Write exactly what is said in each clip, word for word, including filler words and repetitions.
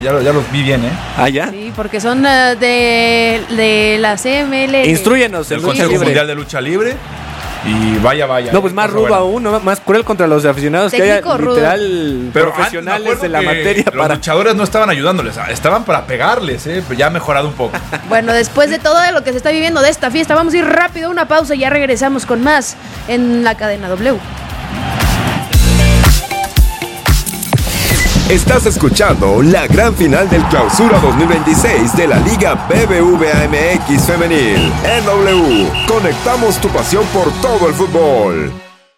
Ya, lo, ya los vi bien, ¿eh? ¿Ah, ya? Sí, porque son uh, de, de la C M L. Instrúyenos. El Consejo Mundial de Lucha Libre. Y vaya, vaya. No, pues más rudo bueno. aún, ¿no? Más cruel contra los aficionados. Técnico que haya literal Pero profesionales antes, de la materia. Los para... luchadores no estaban ayudándoles, estaban para pegarles, ¿eh? Pero ya ha mejorado un poco. Bueno, después de todo lo que se está viviendo de esta fiesta, vamos a ir rápido a una pausa y ya regresamos con más en la cadena W. Estás escuchando la gran final del Clausura dos mil veintiséis de la Liga B B V A M X Femenil en W. Conectamos tu pasión por todo el fútbol.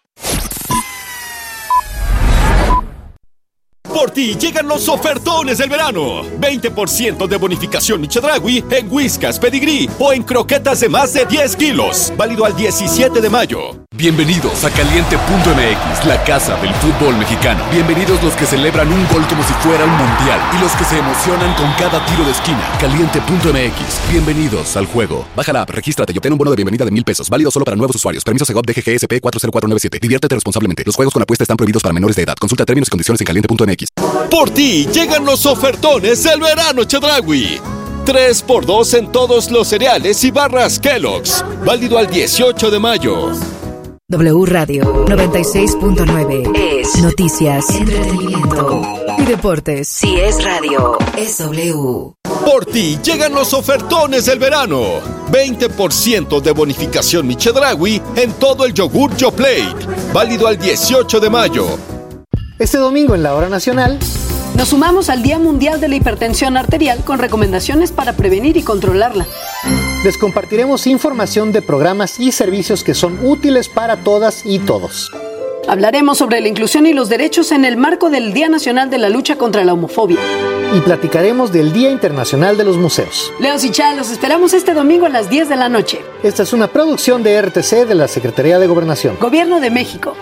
Por ti llegan los ofertones del verano. veinte por ciento de bonificación Michedragui en Whiskas, Pedigree o en croquetas de más de diez kilos. Válido al diecisiete de mayo. Bienvenidos a Caliente punto M X, la casa del fútbol mexicano. Bienvenidos los que celebran un gol como si fuera un mundial y los que se emocionan con cada tiro de esquina. Caliente punto M X, bienvenidos al juego. Baja la app, regístrate y obtén un bono de bienvenida de mil pesos. Válido solo para nuevos usuarios. Permiso Segov D G G S P cuatro cero cuatro nueve siete. Diviértete responsablemente. Los juegos con apuesta están prohibidos para menores de edad. Consulta términos y condiciones en Caliente punto M X. Por ti llegan los ofertones del verano Chedraui. tres por dos en todos los cereales y barras Kellogg's. Válido al dieciocho de mayo. W Radio noventa y seis punto nueve es noticias, entretenimiento y deportes. Si es radio, es W. Por ti llegan los ofertones del verano. veinte por ciento de bonificación Michedragui en todo el yogur Yoplait. Válido al dieciocho de mayo. Este domingo en la Hora Nacional nos sumamos al Día Mundial de la Hipertensión Arterial con recomendaciones para prevenir y controlarla. Les compartiremos información de programas y servicios que son útiles para todas y todos. Hablaremos sobre la inclusión y los derechos en el marco del Día Nacional de la Lucha contra la Homofobia. Y platicaremos del Día Internacional de los Museos. Leos y Chá, los esperamos este domingo a las diez de la noche. Esta es una producción de R T C de la Secretaría de Gobernación. Gobierno de México.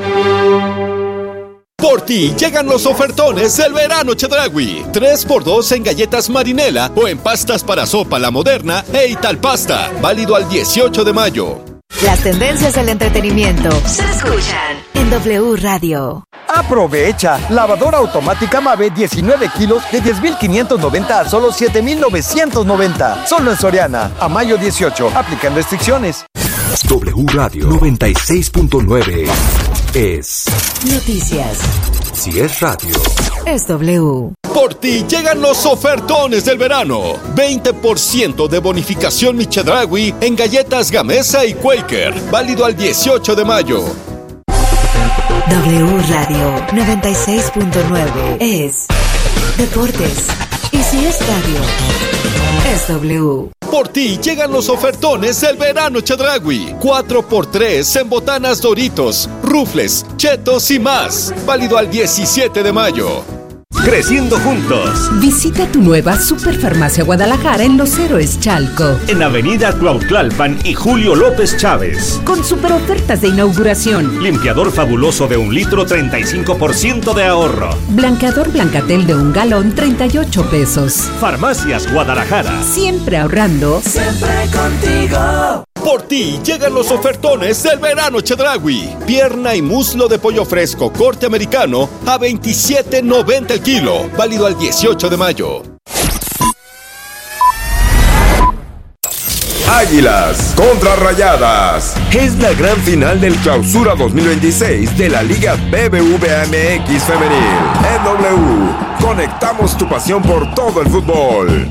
Por ti llegan los ofertones del verano Chedraui. tres por dos en galletas Marinela o en pastas para sopa La Moderna e Italpasta. Válido al dieciocho de mayo. Las tendencias del entretenimiento se escuchan en W Radio. Aprovecha. Lavadora automática Mave diecinueve kilos de diez mil quinientos noventa a solo siete mil novecientos noventa. Solo en Soriana. A mayo dieciocho. Aplican restricciones. W Radio noventa y seis punto nueve es noticias. Si es radio, es W. Por ti llegan los ofertones del verano. veinte por ciento de bonificación Michedragui en galletas Gamesa y Quaker. Válido al dieciocho de mayo. W Radio noventa y seis punto nueve es deportes. Y si es radio, es W. Por ti llegan los ofertones del verano Chedraui. cuatro por tres en botanas Doritos, Rufles, Chetos y más. Válido al diecisiete de mayo. Creciendo juntos. Visita tu nueva Superfarmacia Guadalajara en Los Héroes Chalco. En Avenida Cuautlalpan y Julio López Chávez. Con super ofertas de inauguración. Limpiador fabuloso de un litro, treinta y cinco por ciento de ahorro. Blanqueador Blancatel de un galón, treinta y ocho pesos. Farmacias Guadalajara. Siempre ahorrando. Siempre contigo. Por ti llegan los ofertones del verano Chedraui. Pierna y muslo de pollo fresco corte americano a veintisiete noventa el kilo. Válido al dieciocho de mayo. Águilas contra Rayadas. Es la gran final del Clausura dos mil veintiséis de la Liga B B V A M X Femenil. En W. Conectamos tu pasión por todo el fútbol.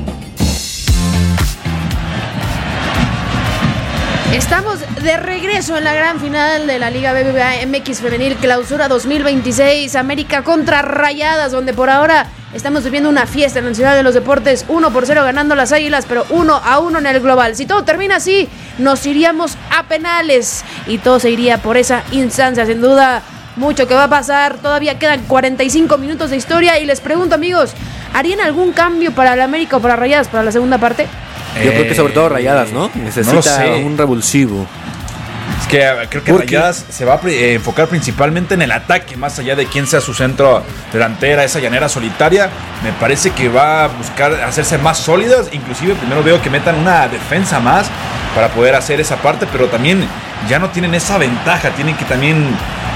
Estamos de regreso en la gran final de la Liga B B V A M X Femenil Clausura dos mil veintiséis, América contra Rayadas, donde por ahora estamos viviendo una fiesta en la Ciudad de los Deportes, uno por cero ganando las Águilas, pero uno a uno en el global. Si todo termina así, nos iríamos a penales y todo se iría por esa instancia. Sin duda, mucho que va a pasar, todavía quedan cuarenta y cinco minutos de historia y les pregunto, amigos, ¿harían algún cambio para el América o para Rayadas para la segunda parte? Yo eh, creo que sobre todo Rayadas, ¿no? Necesita no un revulsivo. Es que creo que Rayadas se va a eh, enfocar principalmente en el ataque, más allá de quién sea su centro delantera, esa llanera solitaria. Me parece que va a buscar hacerse más sólidas. Inclusive primero veo que metan una defensa más para poder hacer esa parte, pero también ya no tienen esa ventaja. Tienen que también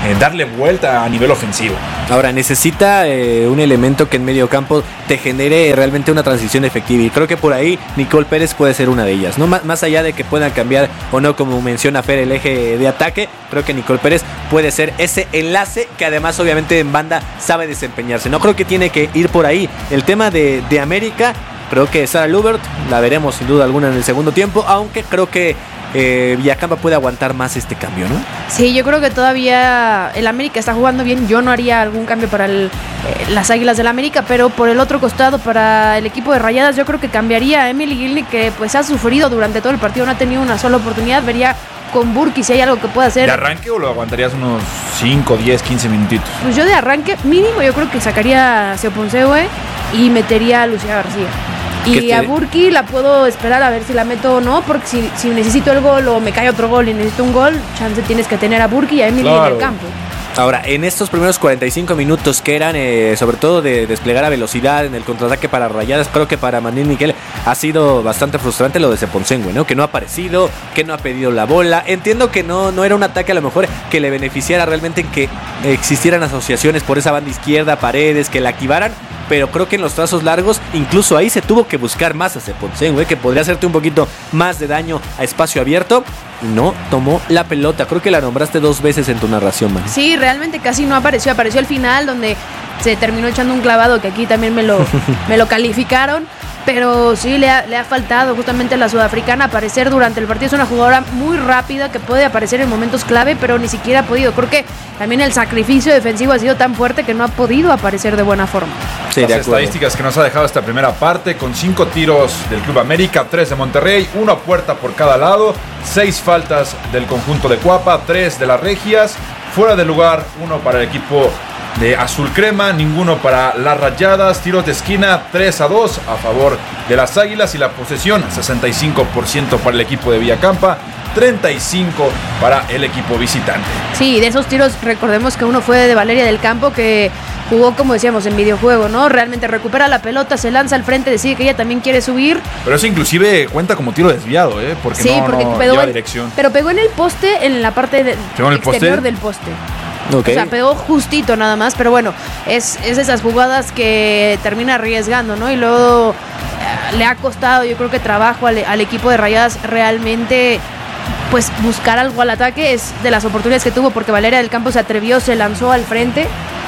eh, darle vuelta a nivel ofensivo. Ahora, necesita eh, un elemento que en medio campo te genere realmente una transición efectiva. Y creo que por ahí Nicole Pérez puede ser una de ellas, ¿no? Más, más allá de que puedan cambiar o no, como menciona Fer, el eje de ataque, creo que Nicole Pérez puede ser ese enlace que además obviamente en banda sabe desempeñarse. No creo que tiene que ir por ahí. El tema de, de América, creo que Sara Lubert la veremos sin duda alguna en el segundo tiempo, aunque creo que Eh, Villacampa puede aguantar más este cambio, ¿no? Sí, yo creo que todavía el América está jugando bien. Yo no haría algún cambio para el, eh, las Águilas del América, pero por el otro costado, para el equipo de Rayadas, yo creo que cambiaría a Emily Gilney, que pues ha sufrido durante todo el partido, no ha tenido una sola oportunidad. Vería con Burki si hay algo que pueda hacer. ¿De arranque o lo aguantarías unos cinco, diez, quince minutitos? Pues yo de arranque mínimo yo creo que sacaría a Seoponseue y metería a Lucía García. Y a Burki la puedo esperar a ver si la meto o no, porque si, si necesito el gol o me cae otro gol y necesito un gol, chance tienes que tener a Burki y a Emily claro. en el campo. Ahora, en estos primeros cuarenta y cinco minutos que eran eh, sobre todo de desplegar a velocidad en el contraataque para Rayadas, creo que para Manín Miguel ha sido bastante frustrante lo de Seoponseue, ¿no? Que no ha aparecido, que no ha pedido la bola. Entiendo que no, no era un ataque a lo mejor que le beneficiara realmente en que existieran asociaciones por esa banda izquierda, Paredes, que la activaran, pero creo que en los trazos largos, incluso ahí se tuvo que buscar más a Seoponseue, que podría hacerte un poquito más de daño a espacio abierto. No tomó la pelota. Creo que la nombraste dos veces en tu narración, man. Sí, realmente casi no apareció. Apareció al final, donde se terminó echando un clavado, que aquí también me lo, me lo calificaron. Pero sí, le ha, le ha faltado justamente a la sudafricana aparecer durante el partido. Es una jugadora muy rápida que puede aparecer en momentos clave, pero ni siquiera ha podido. Creo que también el sacrificio defensivo ha sido tan fuerte que no ha podido aparecer de buena forma. Sí, Las de estadísticas que nos ha dejado esta primera parte, con cinco tiros del Club América, tres de Monterrey, una puerta por cada lado, seis faltas del conjunto de Cuapa, tres de las Regias, fuera de lugar, uno para el equipo de Azul Crema, ninguno para las Rayadas, tiros de esquina tres a dos a favor de las Águilas y la posesión sesenta y cinco por ciento para el equipo de Villacampa, treinta y cinco por ciento para el equipo visitante. Sí, de esos tiros recordemos que uno fue de Valeria del Campo, que jugó, como decíamos, en videojuego, ¿no? Realmente recupera la pelota, se lanza al frente, decide que ella también quiere subir. Pero eso inclusive cuenta como tiro desviado, ¿eh? Porque sí, no, porque no pegó lleva en, dirección. Pero pegó en el poste, en la parte de, exterior poste? del poste. Okay. O sea, pegó justito nada más, pero bueno, es, es esas jugadas que termina arriesgando, ¿no? Y luego eh, le ha costado, yo creo que trabajo al, al equipo de Rayadas realmente, pues buscar algo al ataque. Es de las oportunidades que tuvo, porque Valeria del Campo se atrevió, se lanzó al frente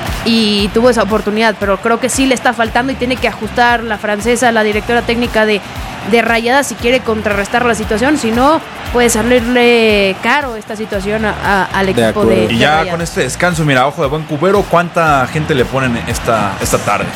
y tuvo esa oportunidad, pero creo que sí le está faltando y tiene que ajustar la francesa, la directora técnica de, de Rayadas, si quiere contrarrestar la situación. Si no, puede salirle caro esta situación a, a, al equipo de, de Y ya Rayadas. Con este descanso, mira, ojo de buen cubero, ¿cuánta gente le ponen esta, esta tarde?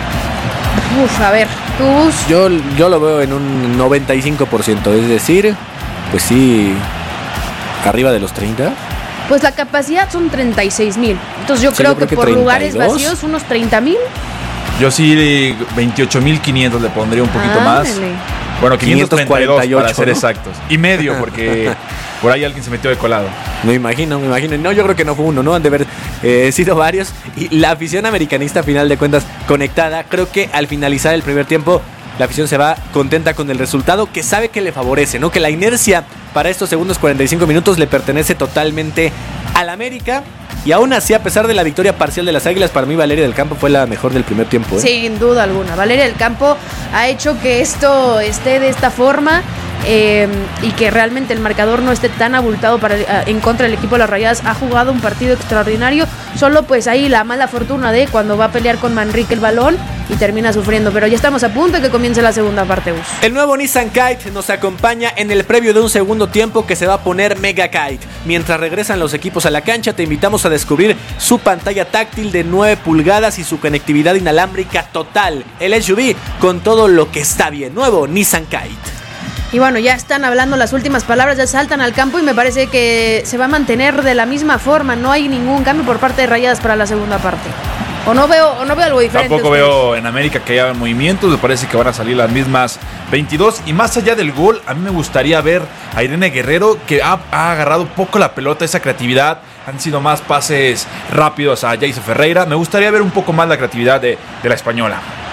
Uf, a ver, tú... Yo, yo lo veo en un noventa y cinco por ciento, es decir, pues sí, arriba de los treinta. Pues la capacidad son treinta y seis mil. Entonces yo, sí, creo, yo creo que, que por treinta y dos lugares vacíos, unos treinta mil. Yo sí, veintiocho mil quinientos le pondría un poquito ah, más. Dale. Bueno, quinientos treinta y dos para ser ¿no? exactos. Y medio, porque por ahí alguien se metió de colado. Me imagino, me imagino. No, yo creo que no fue uno, ¿no? Han de haber eh, sido varios. Y la afición americanista, a final de cuentas, conectada. Creo que al finalizar el primer tiempo, la afición se va contenta con el resultado, que sabe que le favorece, ¿no? Que la inercia para estos segundos cuarenta y cinco minutos le pertenece totalmente al América. Y aún así, a pesar de la victoria parcial de las Águilas, para mí Valeria del Campo fue la mejor del primer tiempo, ¿eh? Sin duda alguna. Valeria del Campo ha hecho que esto esté de esta forma. Eh, y que realmente el marcador no esté tan abultado para, en contra del equipo de las Rayadas. Ha jugado un partido extraordinario, solo pues ahí la mala fortuna de cuando va a pelear con Manrique el balón y termina sufriendo, pero ya estamos a punto de que comience la segunda parte, Bus. El nuevo Nissan Kite nos acompaña en el previo de un segundo tiempo que se va a poner Mega Kite. Mientras regresan los equipos a la cancha, te invitamos a descubrir su pantalla táctil de nueve pulgadas y su conectividad inalámbrica total. El S U V con todo lo que está bien. Nuevo Nissan Kite. Y bueno, ya están hablando las últimas palabras, ya saltan al campo y me parece que se va a mantener de la misma forma. No hay ningún cambio por parte de Rayadas para la segunda parte. O no veo, o no veo algo diferente. Tampoco veo en América que haya movimientos, me parece que van a salir las mismas veintidós. Y más allá del gol, a mí me gustaría ver a Irene Guerrero, que ha, ha agarrado poco la pelota, esa creatividad. Han sido más pases rápidos a Jayce Ferreira. Me gustaría ver un poco más la creatividad de, de la española.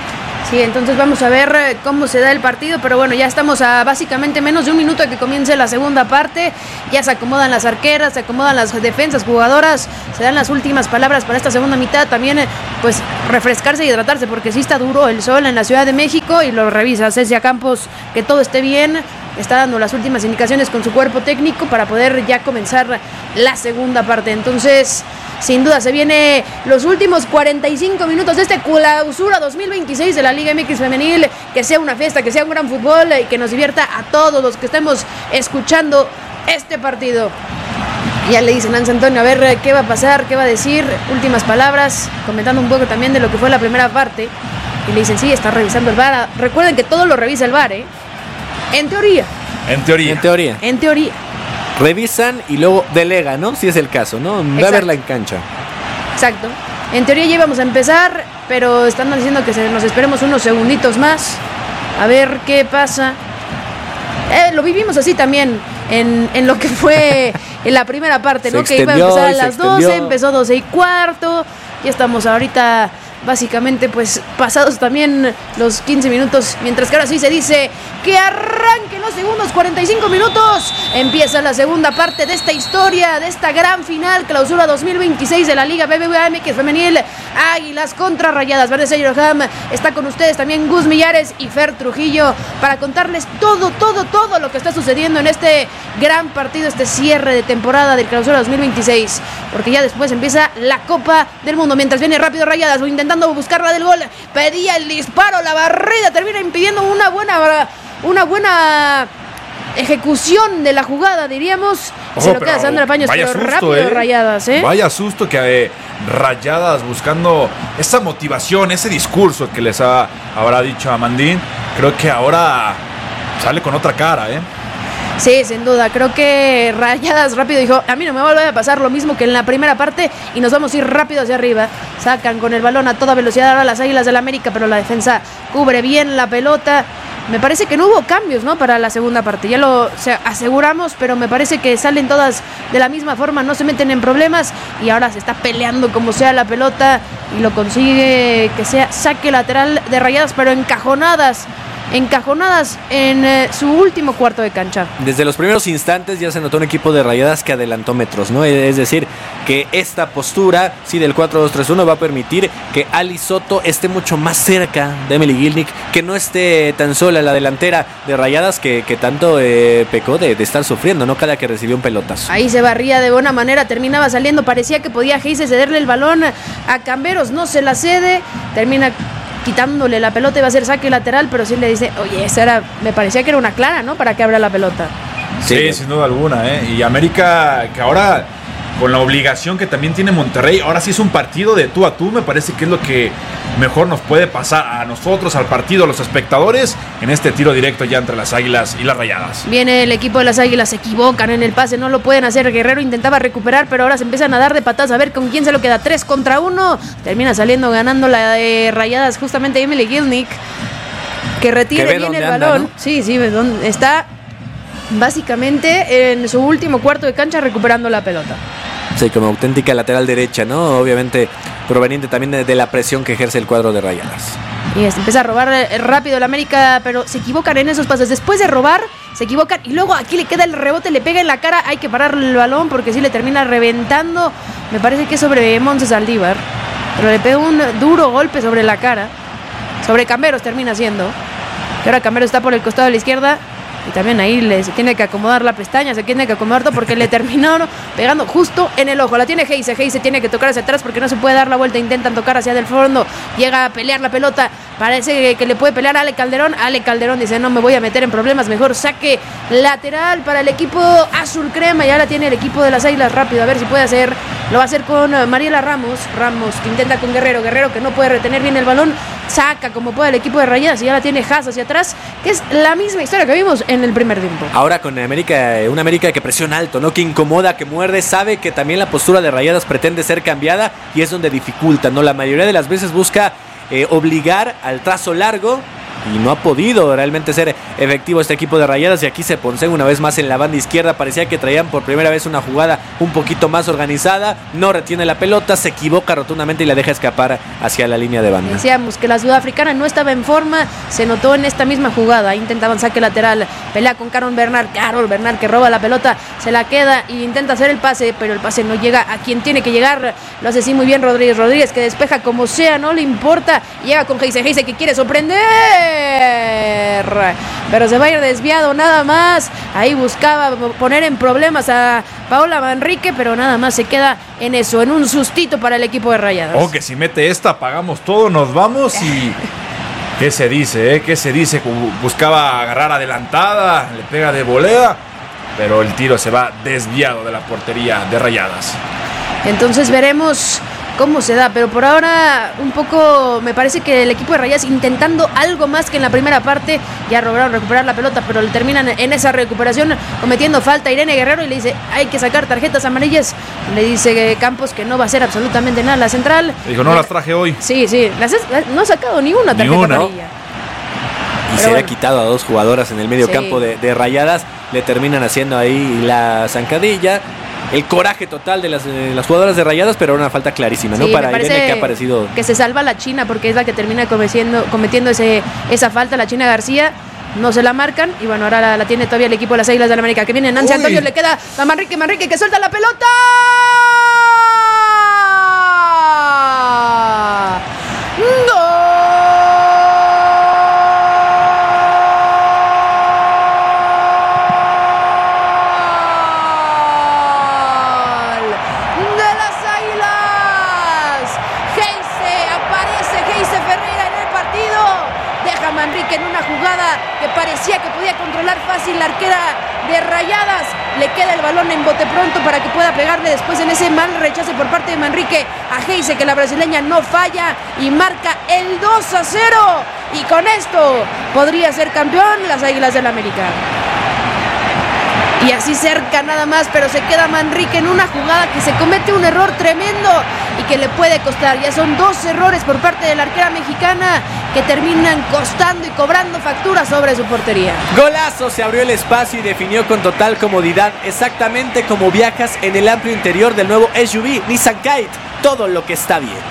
Sí, entonces vamos a ver cómo se da el partido, pero bueno, ya estamos a básicamente menos de un minuto de que comience la segunda parte, ya se acomodan las arqueras, se acomodan las defensas, jugadoras, se dan las últimas palabras para esta segunda mitad, también pues refrescarse y hidratarse, porque sí está duro el sol en la Ciudad de México, y lo revisa Cecia Campos, que todo esté bien, está dando las últimas indicaciones con su cuerpo técnico para poder ya comenzar la segunda parte, entonces... Sin duda se viene los últimos cuarenta y cinco minutos de este clausura dos mil veintiséis de la Liga M X Femenil. Que sea una fiesta, que sea un gran fútbol y que nos divierta a todos los que estemos escuchando este partido. Ya le dicen a Nancy Antonio a ver qué va a pasar, qué va a decir. Últimas palabras, comentando un poco también de lo que fue la primera parte. Y le dicen, sí, está revisando el V A R. Recuerden que todo lo revisa el V A R, ¿eh? En teoría. En teoría. En teoría. En teoría. Revisan y luego delegan, ¿no? Si es el caso, ¿no? Va a verla en cancha. Exacto. En teoría ya íbamos a empezar, pero están diciendo que se nos esperemos unos segunditos más. A ver qué pasa. Eh, lo vivimos así también en, en lo que fue en la primera parte, ¿no? Que iba a empezar a las doce, empezó doce y cuarto. Ya estamos ahorita básicamente pues pasados también los quince minutos, mientras que ahora sí se dice que arranquen los segundos cuarenta y cinco minutos. Empieza la segunda parte de esta historia, de esta gran final, clausura dos mil veintiséis de la Liga B B V A M X Femenil. Águilas contra Rayadas. Vanessa Yeroham está con ustedes, también Gus Millares y Fer Trujillo, para contarles todo, todo, todo lo que está sucediendo en este gran partido, este cierre de temporada del clausura dos mil veintiséis, porque ya después empieza la Copa del Mundo. Mientras viene rápido Rayadas, intentando buscar la del gol, pedía el disparo, la barrida termina impidiendo una buena, una buena ejecución de la jugada, diríamos. Ojo, se lo queda Sandra Paños, pero susto, rápido eh. Rayadas, ¿eh? Vaya susto que eh, Rayadas buscando esa motivación, ese discurso que les ha, habrá dicho a Mandín. Creo que ahora sale con otra cara, ¿eh? Sí, sin duda, creo que Rayadas rápido dijo, a mí no me vuelve a pasar lo mismo que en la primera parte y nos vamos a ir rápido hacia arriba. Sacan con el balón a toda velocidad ahora las Águilas del América, pero la defensa cubre bien la pelota. Me parece que no hubo cambios, ¿no? Para la segunda parte, ya lo o sea, aseguramos, pero me parece que salen todas de la misma forma, no se meten en problemas y ahora se está peleando como sea la pelota y lo consigue que sea saque lateral de Rayadas, pero encajonadas. encajonadas en eh, su último cuarto de cancha. Desde los primeros instantes ya se notó un equipo de Rayadas que adelantó metros, ¿no? Es decir, que esta postura, sí, del cuatro dos tres uno va a permitir que Ali Soto esté mucho más cerca de Emily Gilnick, que no esté tan sola en la delantera de Rayadas que, que tanto eh, pecó de, de estar sufriendo, ¿no? Cada que recibió un pelotazo. Ahí se barría de buena manera, terminaba saliendo, parecía que podía Geise cederle el balón a Camberos, no se la cede, termina quitándole la pelota y va a ser saque lateral, pero sí le dice, oye, esa era, me parecía que era una clara, ¿no? Para que abra la pelota. Sí, sí, sin duda alguna, ¿eh? Y América, que ahora, con la obligación que también tiene Monterrey, ahora sí es un partido de tú a tú, me parece que es lo que mejor nos puede pasar a nosotros, al partido, a los espectadores, en este tiro directo ya entre las Águilas y las Rayadas. Viene el equipo de las Águilas, se equivocan en el pase, no lo pueden hacer, Guerrero intentaba recuperar, pero ahora se empiezan a dar de patadas, a ver con quién se lo queda, tres contra uno, termina saliendo ganando la de Rayadas, justamente Emily Gilnick, que retire bien el anda, balón, ¿no? sí, sí, está básicamente en su último cuarto de cancha recuperando la pelota. Sí, como auténtica lateral derecha, ¿no? Obviamente proveniente también de, de la presión que ejerce el cuadro de Rayadas. Y empieza a robar rápido el América, pero se equivocan en esos pases. Después de robar, se equivocan y luego aquí le queda el rebote, le pega en la cara. Hay que pararle el balón porque sí le termina reventando. Me parece que es sobre Monse Saldívar, pero le pega un duro golpe sobre la cara. Sobre Camberos termina siendo. Que ahora Camberos está por el costado de la izquierda. Y también ahí le, se tiene que acomodar la pestaña, se tiene que acomodar todo porque le terminaron pegando justo en el ojo. La tiene Geise, Geise tiene que tocar hacia atrás porque no se puede dar la vuelta, intentan tocar hacia del fondo, llega a pelear la pelota, parece que le puede pelear a Ale Calderón, Ale Calderón dice no me voy a meter en problemas, mejor saque lateral para el equipo azul crema, y ahora tiene el equipo de las Águilas rápido, a ver si puede hacer, lo va a hacer con Mariela Ramos, Ramos que intenta con Guerrero, Guerrero que no puede retener bien el balón, saca como puede el equipo de Rayadas y ahora tiene Haas hacia atrás, que es la misma historia que vimos en el primer tiempo. Ahora con América, una América que presiona alto, ¿no? Que incomoda, que muerde, sabe que también la postura de Rayadas pretende ser cambiada y es donde dificulta, ¿no? La mayoría de las veces busca eh, obligar al trazo largo y no ha podido realmente ser efectivo este equipo de Rayadas. Y aquí se Ponce una vez más en la banda izquierda, parecía que traían por primera vez una jugada un poquito más organizada, no retiene la pelota, se equivoca rotundamente y la deja escapar hacia la línea de banda. Decíamos que la sudafricana no estaba en forma, se notó en esta misma jugada, intentaban saque lateral, pelea con Carol Bernal, Carol Bernal que roba la pelota, se la queda e intenta hacer el pase, pero el pase no llega a quien tiene que llegar, lo hace así muy bien Rodríguez, Rodríguez que despeja como sea, no le importa, llega con Heise, Heise que quiere sorprender, pero se va a ir desviado nada más, ahí buscaba poner en problemas a Paola Manrique, pero nada más se queda en eso, en un sustito para el equipo de Rayadas. Oh, que si mete esta, pagamos todo, nos vamos y... ¿Qué se dice, eh? ¿Qué se dice? Buscaba agarrar adelantada, le pega de volea, pero el tiro se va desviado de la portería de Rayadas. Entonces veremos cómo se da, pero por ahora un poco me parece que el equipo de Rayadas intentando algo más que en la primera parte, ya lograron recuperar la pelota, pero le terminan en esa recuperación cometiendo falta Irene Guerrero y le dice hay que sacar tarjetas amarillas, le dice Campos que no va a hacer absolutamente nada la central. Dijo no las traje hoy. Sí, sí, las, no ha sacado ni una tarjeta ni una, amarilla. Y pero se bueno. le ha quitado a dos jugadoras en el medio sí. campo de, de Rayadas, le terminan haciendo ahí la zancadilla. El coraje total de las, de las jugadoras de Rayadas, pero una falta clarísima, ¿no? Sí, para Irene que ha aparecido. Que se salva la China porque es la que termina cometiendo, cometiendo ese, esa falta, la China García. No se la marcan y bueno, ahora la, la tiene todavía el equipo de las Águilas del la América. Que viene Nancy Uy. Antonio, le queda a Manrique, Manrique que suelta la pelota. ¡Gol! En una jugada que parecía que podía controlar fácil la arquera de Rayadas, le queda el balón en bote pronto para que pueda pegarle después en ese mal rechace por parte de Manrique a Heise, que la brasileña no falla y marca el dos a cero, y con esto podría ser campeón las Águilas del América. Y así cerca nada más, pero se queda Manrique en una jugada que se comete un error tremendo y que le puede costar. Ya son dos errores por parte de la arquera mexicana que terminan costando y cobrando factura sobre su portería. Golazo, se abrió el espacio y definió con total comodidad, exactamente como viajas en el amplio interior del nuevo S U V Nissan Kite. Todo lo que está bien.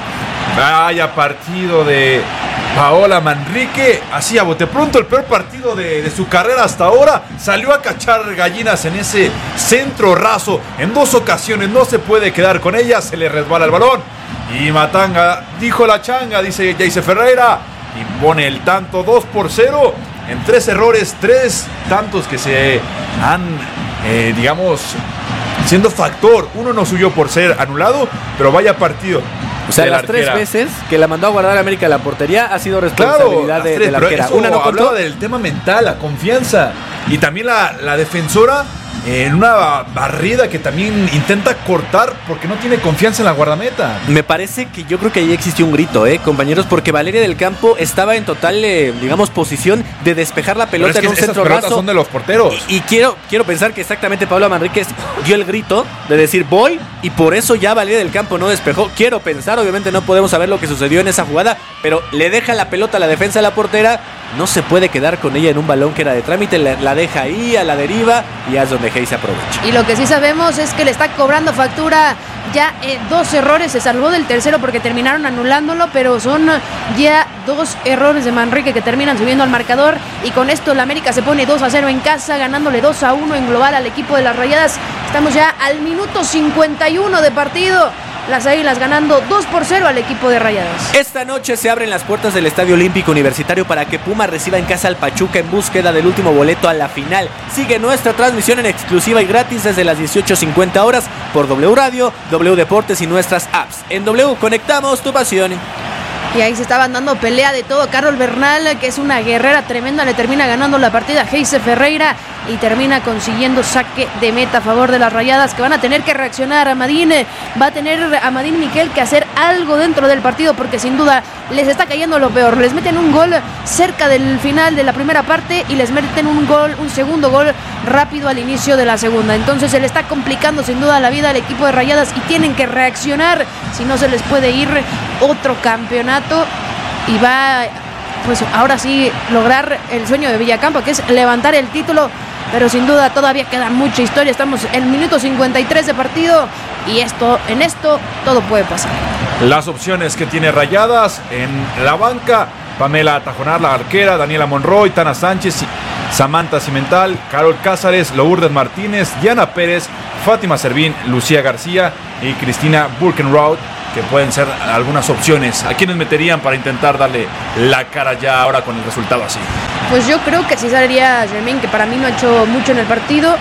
Vaya partido de Paola Manrique, así a bote pronto el peor partido de, de su carrera hasta ahora. Salió a cachar gallinas en ese centro raso en dos ocasiones, no se puede quedar con ella, se le resbala el balón y Matanga, dijo la changa, dice Jace Ferreira, y pone el tanto dos por cero en tres errores, tres tantos que se han, eh, digamos, siendo factor. Uno no suyo por ser anulado, pero vaya partido. O sea, las arquera. tres veces que la mandó a guardar a América la portería ha sido responsabilidad claro, de, tres, de la arquera. Eso Una no hablaba contó. Del tema mental, la confianza. Y también la, la defensora en una barrida que también intenta cortar porque no tiene confianza en la guardameta. Me parece que yo creo que ahí existió un grito, eh, compañeros, porque Valeria del Campo estaba en total, eh, digamos, posición de despejar la pelota es que en un esas centro pelotas raso. Son de los porteros. Y, y quiero, quiero pensar que exactamente Paola Manríquez dio el grito de decir voy, y por eso ya Valeria del Campo no despejó. Quiero pensar, obviamente no podemos saber lo que sucedió en esa jugada, pero le deja la pelota a la defensa de la portera. No se puede quedar con ella en un balón que era de trámite, la, la deja ahí a la deriva y es donde Heise aprovecha. Y lo que sí sabemos es que le está cobrando factura ya eh, dos errores, se salvó del tercero porque terminaron anulándolo, pero son ya dos errores de Manrique que terminan subiendo al marcador, y con esto la América se pone dos a cero en casa, ganándole dos a uno en global al equipo de las Rayadas. Estamos ya al minuto cincuenta y uno de partido. Las Águilas ganando dos por cero al equipo de Rayadas. Esta noche se abren las puertas del Estadio Olímpico Universitario para que Puma reciba en casa al Pachuca en búsqueda del último boleto a la final. Sigue nuestra transmisión en exclusiva y gratis desde las dieciocho cincuenta horas por W Radio, W Deportes y nuestras apps. En W conectamos tu pasión. Y ahí se estaban dando pelea de todo. Carol Bernal, que es una guerrera tremenda, le termina ganando la partida a Heise Ferreira y termina consiguiendo saque de meta a favor de las Rayadas, que van a tener que reaccionar. Amadín va a tener Amadín Miquel que hacer algo dentro del partido, porque sin duda les está cayendo lo peor. Les meten un gol cerca del final de la primera parte y les meten un gol, un segundo gol rápido al inicio de la segunda. Entonces se le está complicando sin duda la vida al equipo de Rayadas y tienen que reaccionar, si no se les puede ir otro campeonato. Y va pues ahora sí lograr el sueño de Villacampa, que es levantar el título, pero sin duda todavía queda mucha historia. Estamos en el minuto cincuenta y tres de partido y esto, en esto todo puede pasar. Las opciones que tiene Rayadas en la banca: Pamela Tajonar, la arquera, Daniela Monroy, Tana Sánchez, Samantha Cimental, Carol Cázares, Lourdes Martínez, Diana Pérez, Fátima Servín, Lucía García y Cristina Burkenroth, que pueden ser algunas opciones. ¿A quiénes meterían para intentar darle la cara ya ahora con el resultado así? Pues yo creo que sí saldría Germain, que para mí no ha hecho mucho en el partido,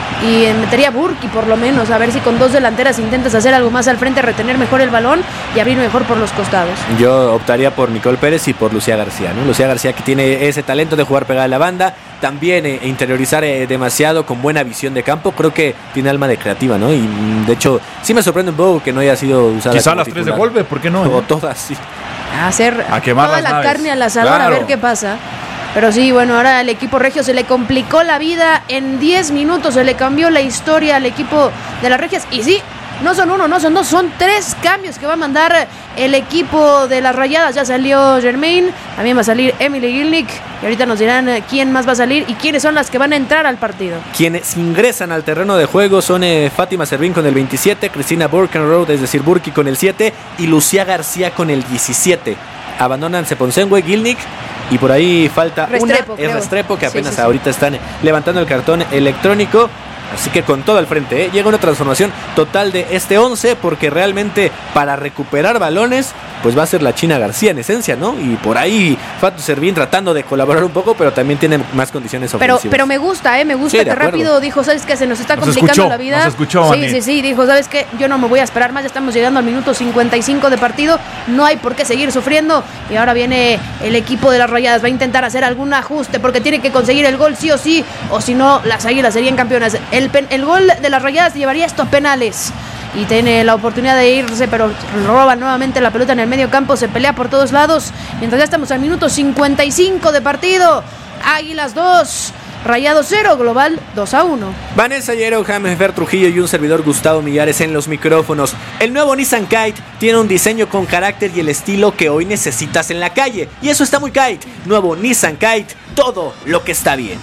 y metería a Burki por lo menos, a ver si con dos delanteras intentas hacer algo más al frente, retener mejor el balón y abrir mejor por los costados. Yo optaría por Nicole Pérez y por Lucía García, ¿no? Lucía García, que tiene ese talento de jugar pegada a la banda, también eh, interiorizar eh, demasiado, con buena visión de campo. Creo que tiene alma de creativa, ¿no? Y de hecho sí me sorprende un poco que no haya sido usada. Quizá las tres de golpe, ¿por qué no? O todas, sí. A hacer a toda la naves. carne al asador, Claro. a ver qué pasa. Pero sí, bueno, ahora el equipo regio se le complicó la vida. En diez minutos se le cambió la historia al equipo de las regias. Y sí, no son uno, no son dos, son tres cambios que va a mandar el equipo de las Rayadas. Ya salió Germain, también va a salir Emily Gilnick. Y ahorita nos dirán quién más va a salir y quiénes son las que van a entrar al partido. Quienes ingresan al terreno de juego son eh, Fátima Servín con el veintisiete, Cristina Burkenroth, es decir, Burki con el siete y Lucía García con el diecisiete. Abandonan Seponsengue, Gilnick y por ahí falta Restrepo, una, es creo. Restrepo, que Sí, apenas sí, sí. ahorita están levantando el cartón electrónico. Así que con todo al frente, ¿eh? Llega una transformación total de este once, porque realmente para recuperar balones, pues va a ser la China García en esencia, ¿no? Y por ahí Fatu Servín tratando de colaborar un poco, pero también tiene más condiciones Pero, ofensivas. pero me gusta, ¿eh? Me gusta Sí, de que acuerdo. rápido dijo, ¿sabes qué? Se nos está Nos complicando escuchó, la vida. nos escuchó, Sí, Vani. sí, sí, dijo, ¿sabes qué? Yo no me voy a esperar más, ya estamos llegando al minuto cincuenta y cinco de partido, no hay por qué seguir sufriendo. Y ahora viene el equipo de las Rayadas, va a intentar hacer algún ajuste, porque tiene que conseguir el gol sí o sí, o si no, las Águilas serían campeonas. El, pen- el gol de las Rayadas llevaría estos penales. Y tiene la oportunidad de irse, pero roba nuevamente la pelota en el medio campo, se pelea por todos lados. Mientras ya estamos al minuto cincuenta y cinco de partido. Águilas dos, Rayados cero, global dos a uno. Vanessa Llero, James Fer Trujillo y un servidor Gustavo Millares en los micrófonos. El nuevo Nissan Kite tiene un diseño con carácter y el estilo que hoy necesitas en la calle. Y eso está muy Kite. Nuevo Nissan Kite, todo lo que está bien.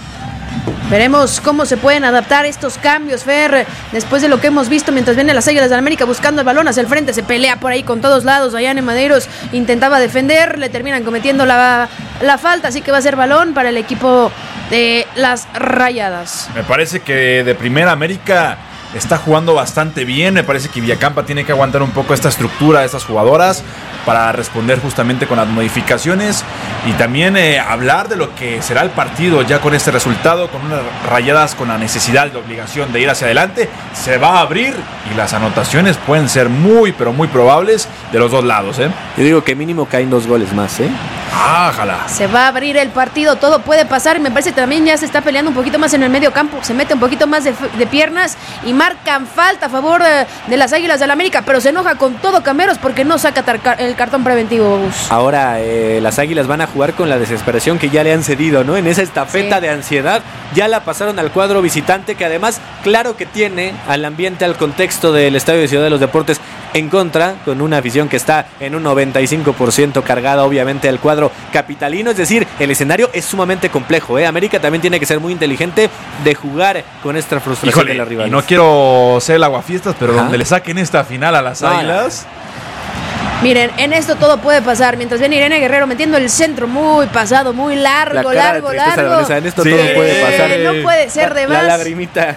Veremos cómo se pueden adaptar estos cambios, Fer, después de lo que hemos visto mientras vienen las Águilas de América buscando el balón hacia el frente, se pelea por ahí con todos lados. Ayane Madeiros intentaba defender, le terminan cometiendo la, la falta, así que va a ser balón para el equipo de las Rayadas. Me parece que de primera América está jugando bastante bien. Me parece que Villacampa tiene que aguantar un poco esta estructura de estas jugadoras para responder justamente con las modificaciones y también eh, hablar de lo que será el partido ya con este resultado, con unas Rayadas con la necesidad, la obligación de ir hacia adelante. Se va a abrir y las anotaciones pueden ser muy, pero muy probables de los dos lados, ¿eh? Yo digo que mínimo caen dos goles más, ¿eh? ¡Ájala! Se va a abrir el partido, todo puede pasar y me parece que también ya se está peleando un poquito más en el medio campo, se mete un poquito más de, de piernas y marcan falta a favor eh, de las Águilas del América, pero se enoja con todo Cameros porque no saca tar- el cartón preventivo. Gus. Ahora eh, las Águilas van a jugar con la desesperación que ya le han cedido, ¿no? En esa estafeta Sí. de ansiedad ya la pasaron al cuadro visitante, que además claro que tiene al ambiente, al contexto del Estadio de Ciudad de los Deportes en contra, con una afición que está en un noventa y cinco por ciento cargada obviamente al cuadro capitalino. Es decir, el escenario es sumamente complejo, ¿eh? América también tiene que ser muy inteligente de jugar con esta frustración. Híjole, de la rival. y no quiero ser el aguafiestas, pero Ajá. donde le saquen esta final a las No, Águilas... Miren, en esto todo puede pasar. Mientras viene Irene Guerrero metiendo el centro muy pasado, muy largo, La cara largo, de tristeza de largo. Vanessa, en esto Sí. todo puede pasar. Eh, no puede ser de La, más. la lagrimita.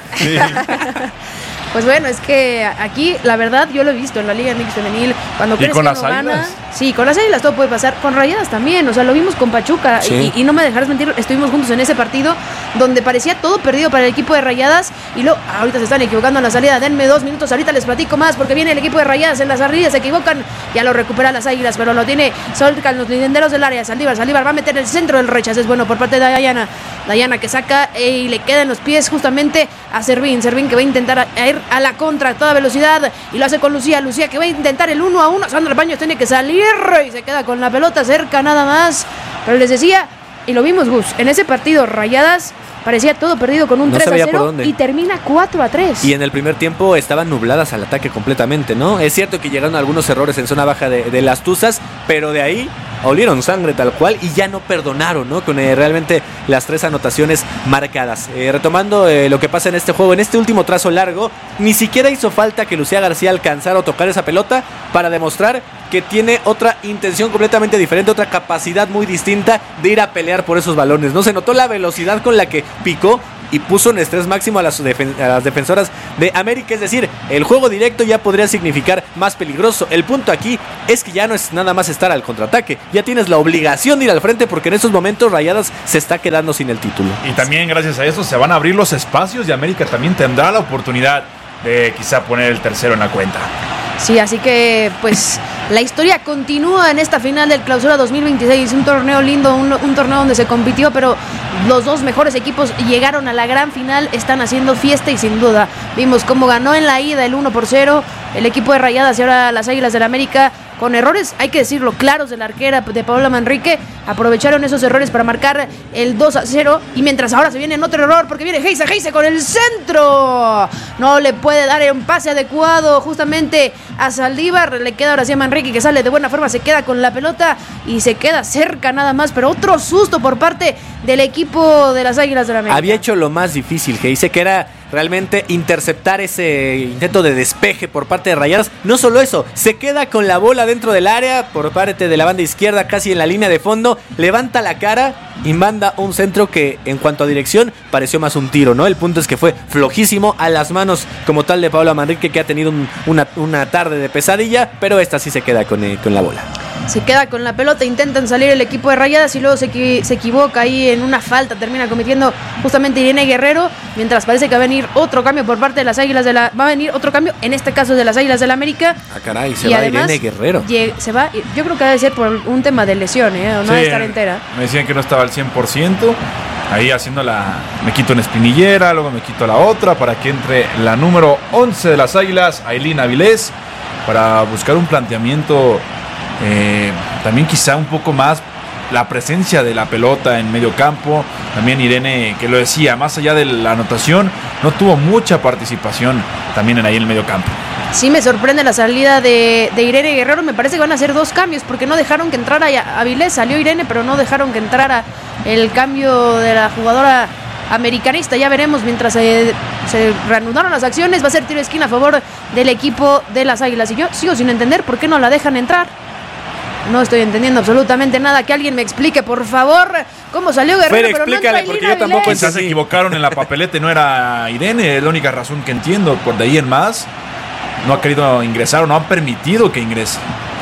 Pues bueno, es que aquí, la verdad, yo lo he visto en la Liga M X Femenil. Cuando ¿Y crees con que las no gana. Águilas? Sí, con las Águilas todo puede pasar. Con Rayadas también. O sea, lo vimos con Pachuca. Sí. Y, y no me dejarás mentir, estuvimos juntos en ese partido donde parecía todo perdido para el equipo de Rayadas. Y luego, ahorita se están equivocando en la salida. Denme dos minutos, ahorita les platico más porque viene el equipo de Rayadas en las salidas. Se equivocan, ya lo recuperan las Águilas, pero lo tiene Solcan, los linderos del área. Saldívar, Saldívar va a meter el centro del rechazo. Es bueno por parte de Dayana. Dayana que saca eh, y le queda en los pies justamente a Servín. Servín que va a intentar a, a ir a la contra a toda velocidad y lo hace con Lucía. Lucía que va a intentar el uno a uno. Sandra Baños tiene que salir y se queda con la pelota cerca nada más. Pero les decía, y lo vimos, Gus, en ese partido Rayadas parecía todo perdido con un No tres a sabía por cero dónde. y termina cuatro a tres. Y en el primer tiempo estaban nubladas al ataque completamente, ¿no? Es cierto que llegaron algunos errores en zona baja de, de las Tuzas, pero de ahí olieron sangre tal cual y ya no perdonaron, ¿no? Con eh, realmente las tres anotaciones marcadas. Eh, retomando eh, lo que pasa en este juego, en este último trazo largo, ni siquiera hizo falta que Lucía García alcanzara o tocar esa pelota para demostrar que tiene otra intención completamente diferente, otra capacidad muy distinta de ir a pelear por esos balones, ¿no? Se notó la velocidad con la que picó y puso en estrés máximo a las, defen- a las defensoras de América. Es decir, el juego directo ya podría significar más peligroso. El punto aquí es que ya no es nada más estar al contraataque, ya tienes la obligación de ir al frente, porque en estos momentos Rayadas se está quedando sin el título. Y también gracias a eso se van a abrir los espacios y América también tendrá la oportunidad de quizá poner el tercero en la cuenta. Sí, así que pues la historia continúa en esta final del Clausura dos mil veintiséis, un torneo lindo, un, un torneo donde se compitió, pero los dos mejores equipos llegaron a la gran final, están haciendo fiesta y sin duda vimos cómo ganó en la ida el uno por cero el equipo de Rayadas y ahora las Águilas del América, con errores, hay que decirlo, claros de la arquera de Paola Manrique, aprovecharon esos errores para marcar el dos a cero y mientras ahora se viene en otro error porque viene Geise, Geise con el centro, no le puede dar un pase adecuado justamente a Saldívar, le queda ahora sí a Manrique que sale de buena forma, se queda con la pelota y se queda cerca nada más, pero otro susto por parte del equipo de las Águilas del América. Había hecho lo más difícil, Geise, que era realmente interceptar ese intento de despeje por parte de Rayadas. No solo eso, se queda con la bola dentro del área por parte de la banda izquierda, casi en la línea de fondo, levanta la cara y manda un centro que en cuanto a dirección pareció más un tiro, ¿no? El punto es que fue flojísimo a las manos como tal de Paola Manrique, que ha tenido un, una, una tarde de pesadilla, pero esta sí se queda con, eh, con la bola. Se queda con la pelota, intentan salir el equipo de Rayadas y luego se, equi- se equivoca ahí en una falta, termina cometiendo justamente Irene Guerrero, mientras parece que va a venir otro cambio por parte de las Águilas de la... Va a venir otro cambio, en este caso de las Águilas del la América. Ah, caray, se y va además, Irene Guerrero. Lleg- se va, yo creo que debe ser por un tema de lesión, ¿eh? O no Sí, debe estar entera. Me decían que no estaba al cien por ciento. Ahí haciendo la... Me quito una espinillera, luego me quito la otra para que entre la número once de las Águilas, Ailín Avilés, para buscar un planteamiento... Eh, también quizá un poco más la presencia de la pelota en medio campo. También Irene, que lo decía, más allá de la anotación, no tuvo mucha participación también en ahí en el medio campo. Sí me sorprende la salida de, de Irene Guerrero. Me parece que van a hacer dos cambios porque no dejaron que entrara Avilés. Salió Irene, pero no dejaron que entrara el cambio de la jugadora americanista. Ya veremos mientras se, se reanudaron las acciones. Va a ser tiro de esquina a favor del equipo de las Águilas. Y yo sigo sin entender por qué no la dejan entrar. No estoy entendiendo absolutamente nada. Que alguien me explique, por favor, cómo salió Guerrero. Fer, pero explícale, no porque yo tampoco Avilés. Quizás se equivocaron en la papeleta y no era Irene. Es la única razón que entiendo. Por de ahí en más, no ha querido ingresar o no han permitido que ingrese.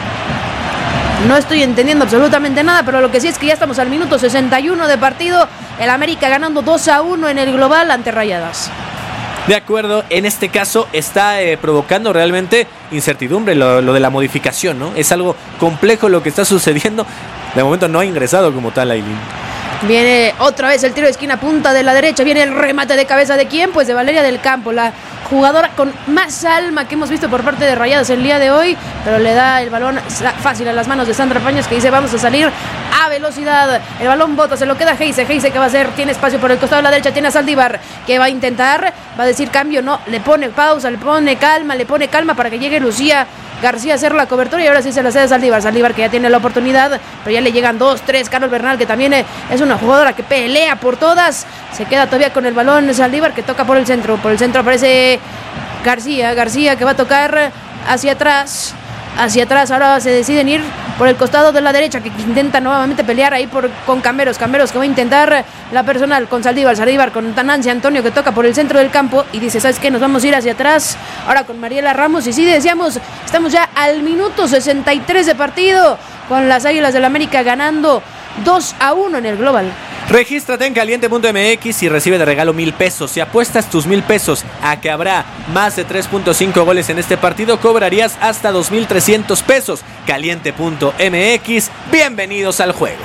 No estoy entendiendo absolutamente nada, pero lo que sí es que ya estamos al minuto sesenta y uno de partido. El América ganando dos a uno en el global ante Rayadas. De acuerdo, en este caso está eh, provocando realmente incertidumbre lo, lo de la modificación, ¿no? Es algo complejo lo que está sucediendo. De momento no ha ingresado como tal Ailín. Viene otra vez el tiro de esquina, punta de la derecha. Viene el remate de cabeza de quién, pues de Valeria del Campo, la jugadora con más alma que hemos visto por parte de Rayadas el día de hoy, pero le da el balón fácil a las manos de Sandra Paños, que dice vamos a salir a velocidad. El balón bota, se lo queda Geise. Geise, ¿qué va a hacer? Tiene espacio por el costado de la derecha, tiene a Saldívar, que va a intentar, va a decir cambio, no, le pone pausa, le pone calma, le pone calma para que llegue Lucía García a hacer la cobertura y ahora sí se la cede a Saldívar. Saldívar que ya tiene la oportunidad, pero ya le llegan dos, tres. Carlos Bernal, que también es una jugadora que pelea por todas. Se queda todavía con el balón Saldívar, que toca por el centro. Por el centro aparece García. García que va a tocar hacia atrás. Hacia atrás, ahora se deciden ir por el costado de la derecha, que intenta nuevamente pelear ahí por, con Camberos. Camberos que va a intentar la personal con Saldívar. Saldívar con Tanancia Antonio, que toca por el centro del campo y dice, ¿sabes qué? Nos vamos a ir hacia atrás. Ahora con Mariela Ramos. Y sí, decíamos, estamos ya al minuto sesenta y tres de partido, con las Águilas del América ganando dos a uno en el global. Regístrate en caliente punto m x y recibe de regalo mil pesos. Si apuestas tus mil pesos a que habrá más de tres punto cinco goles en este partido, cobrarías hasta dos mil trescientos pesos. caliente punto m x, bienvenidos al juego.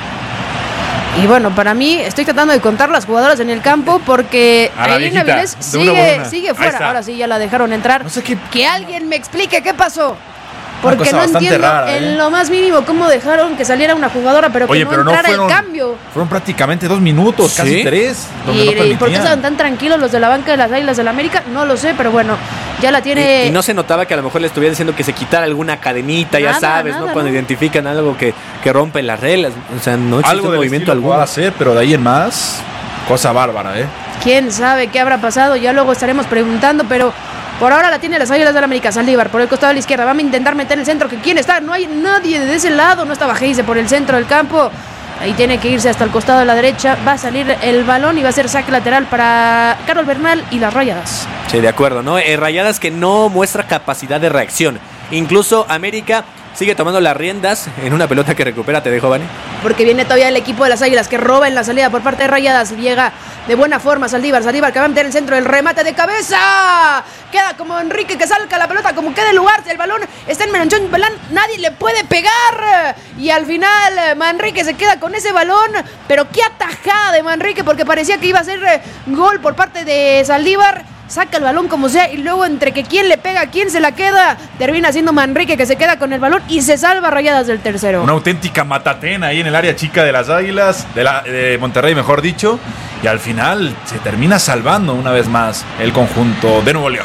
Y bueno, para mí, estoy tratando de contar las jugadoras en el campo porque Ailín Avilés sigue, sigue fuera. Ahora sí ya la dejaron entrar. No sé qué... Que alguien me explique qué pasó. Porque no entiendo rara, ¿eh? En lo más mínimo cómo dejaron que saliera una jugadora, pero que Oye, no pero entrara no fueron, el cambio. Fueron prácticamente dos minutos, ¿Sí? casi tres. ¿Y, no ¿Y por qué estaban tan tranquilos los de la banca de las Águilas del América? No lo sé, pero bueno, ya la tiene... Y, y no se notaba que a lo mejor le estuvieran diciendo que se quitara alguna cadenita, nada, ya sabes, nada, ¿no? Cuando no. identifican algo que, que rompe las reglas. O sea, no existe algo movimiento alguno. Algo hacer, pero de ahí en más, cosa bárbara, ¿eh? ¿Quién sabe qué habrá pasado? Ya luego estaremos preguntando, pero... Por ahora la tiene las Águilas del América. Saldívar por el costado de la izquierda. Vamos a intentar meter el centro. ¿Que quién está? No hay nadie de ese lado. No estaba Geise por el centro del campo. Ahí tiene que irse hasta el costado de la derecha. Va a salir el balón y va a ser saque lateral para Carol Bernal y las Rayadas. Sí, de acuerdo, ¿no? Eh, Rayadas que no muestra capacidad de reacción. Incluso América sigue tomando las riendas en una pelota que recupera. Te dejo, Vane. Porque viene todavía el equipo de las Águilas que roba en la salida por parte de Rayadas. Llega de buena forma Saldívar. Saldívar que va a meter el centro del remate de cabeza. Queda como Enrique que salca la pelota como queda el lugar. El balón está en Meronchón Belán. Nadie le puede pegar. Y al final Manrique se queda con ese balón. Pero qué atajada de Manrique porque parecía que iba a ser gol por parte de Saldívar. Saca el balón como sea y luego entre que quién le pega, quién se la queda, termina siendo Manrique que se queda con el balón y se salva Rayadas del tercero. Una auténtica matatena ahí en el área chica de las Águilas, de, la, de Monterrey mejor dicho, y al final se termina salvando una vez más el conjunto de Nuevo León.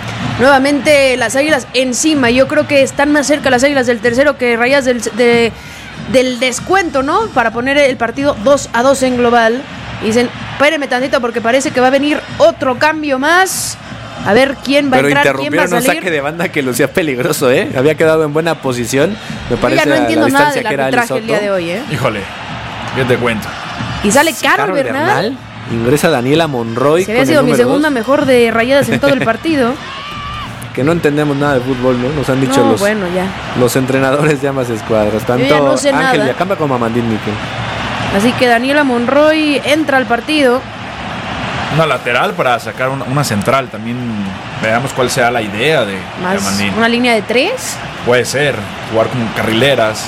Nuevamente las Águilas encima, yo creo que están más cerca las Águilas del tercero que Rayadas del, de, del descuento, ¿no? Para poner el partido dos a dos en global. Y dicen, espérenme tantito porque parece que va a venir otro cambio más. A ver quién va Pero a entrar, quién va a salir. Pero interrumpieron un saque de banda que lucía peligroso, ¿eh? Había quedado en buena posición. Me parece. Yo ya no entiendo nada del arbitraje el día de hoy, ¿eh? Híjole, ¿qué te cuento? Y sale Carol Bernal. Bernal. Ingresa Daniela Monroy. Se había sido mi segunda dos. Mejor de Rayadas en todo el partido. Que no entendemos nada de fútbol, ¿no? Nos han dicho no, los, bueno, ya. los entrenadores de ambas escuadras. Tanto no sé Ángel nada. Villacamba como Amandín Miquel. Así que Daniela Monroy entra al partido. Una lateral para sacar una, una central. También veamos cuál sea la idea de Amandín. ¿Una línea de tres? Puede ser, jugar como carrileras.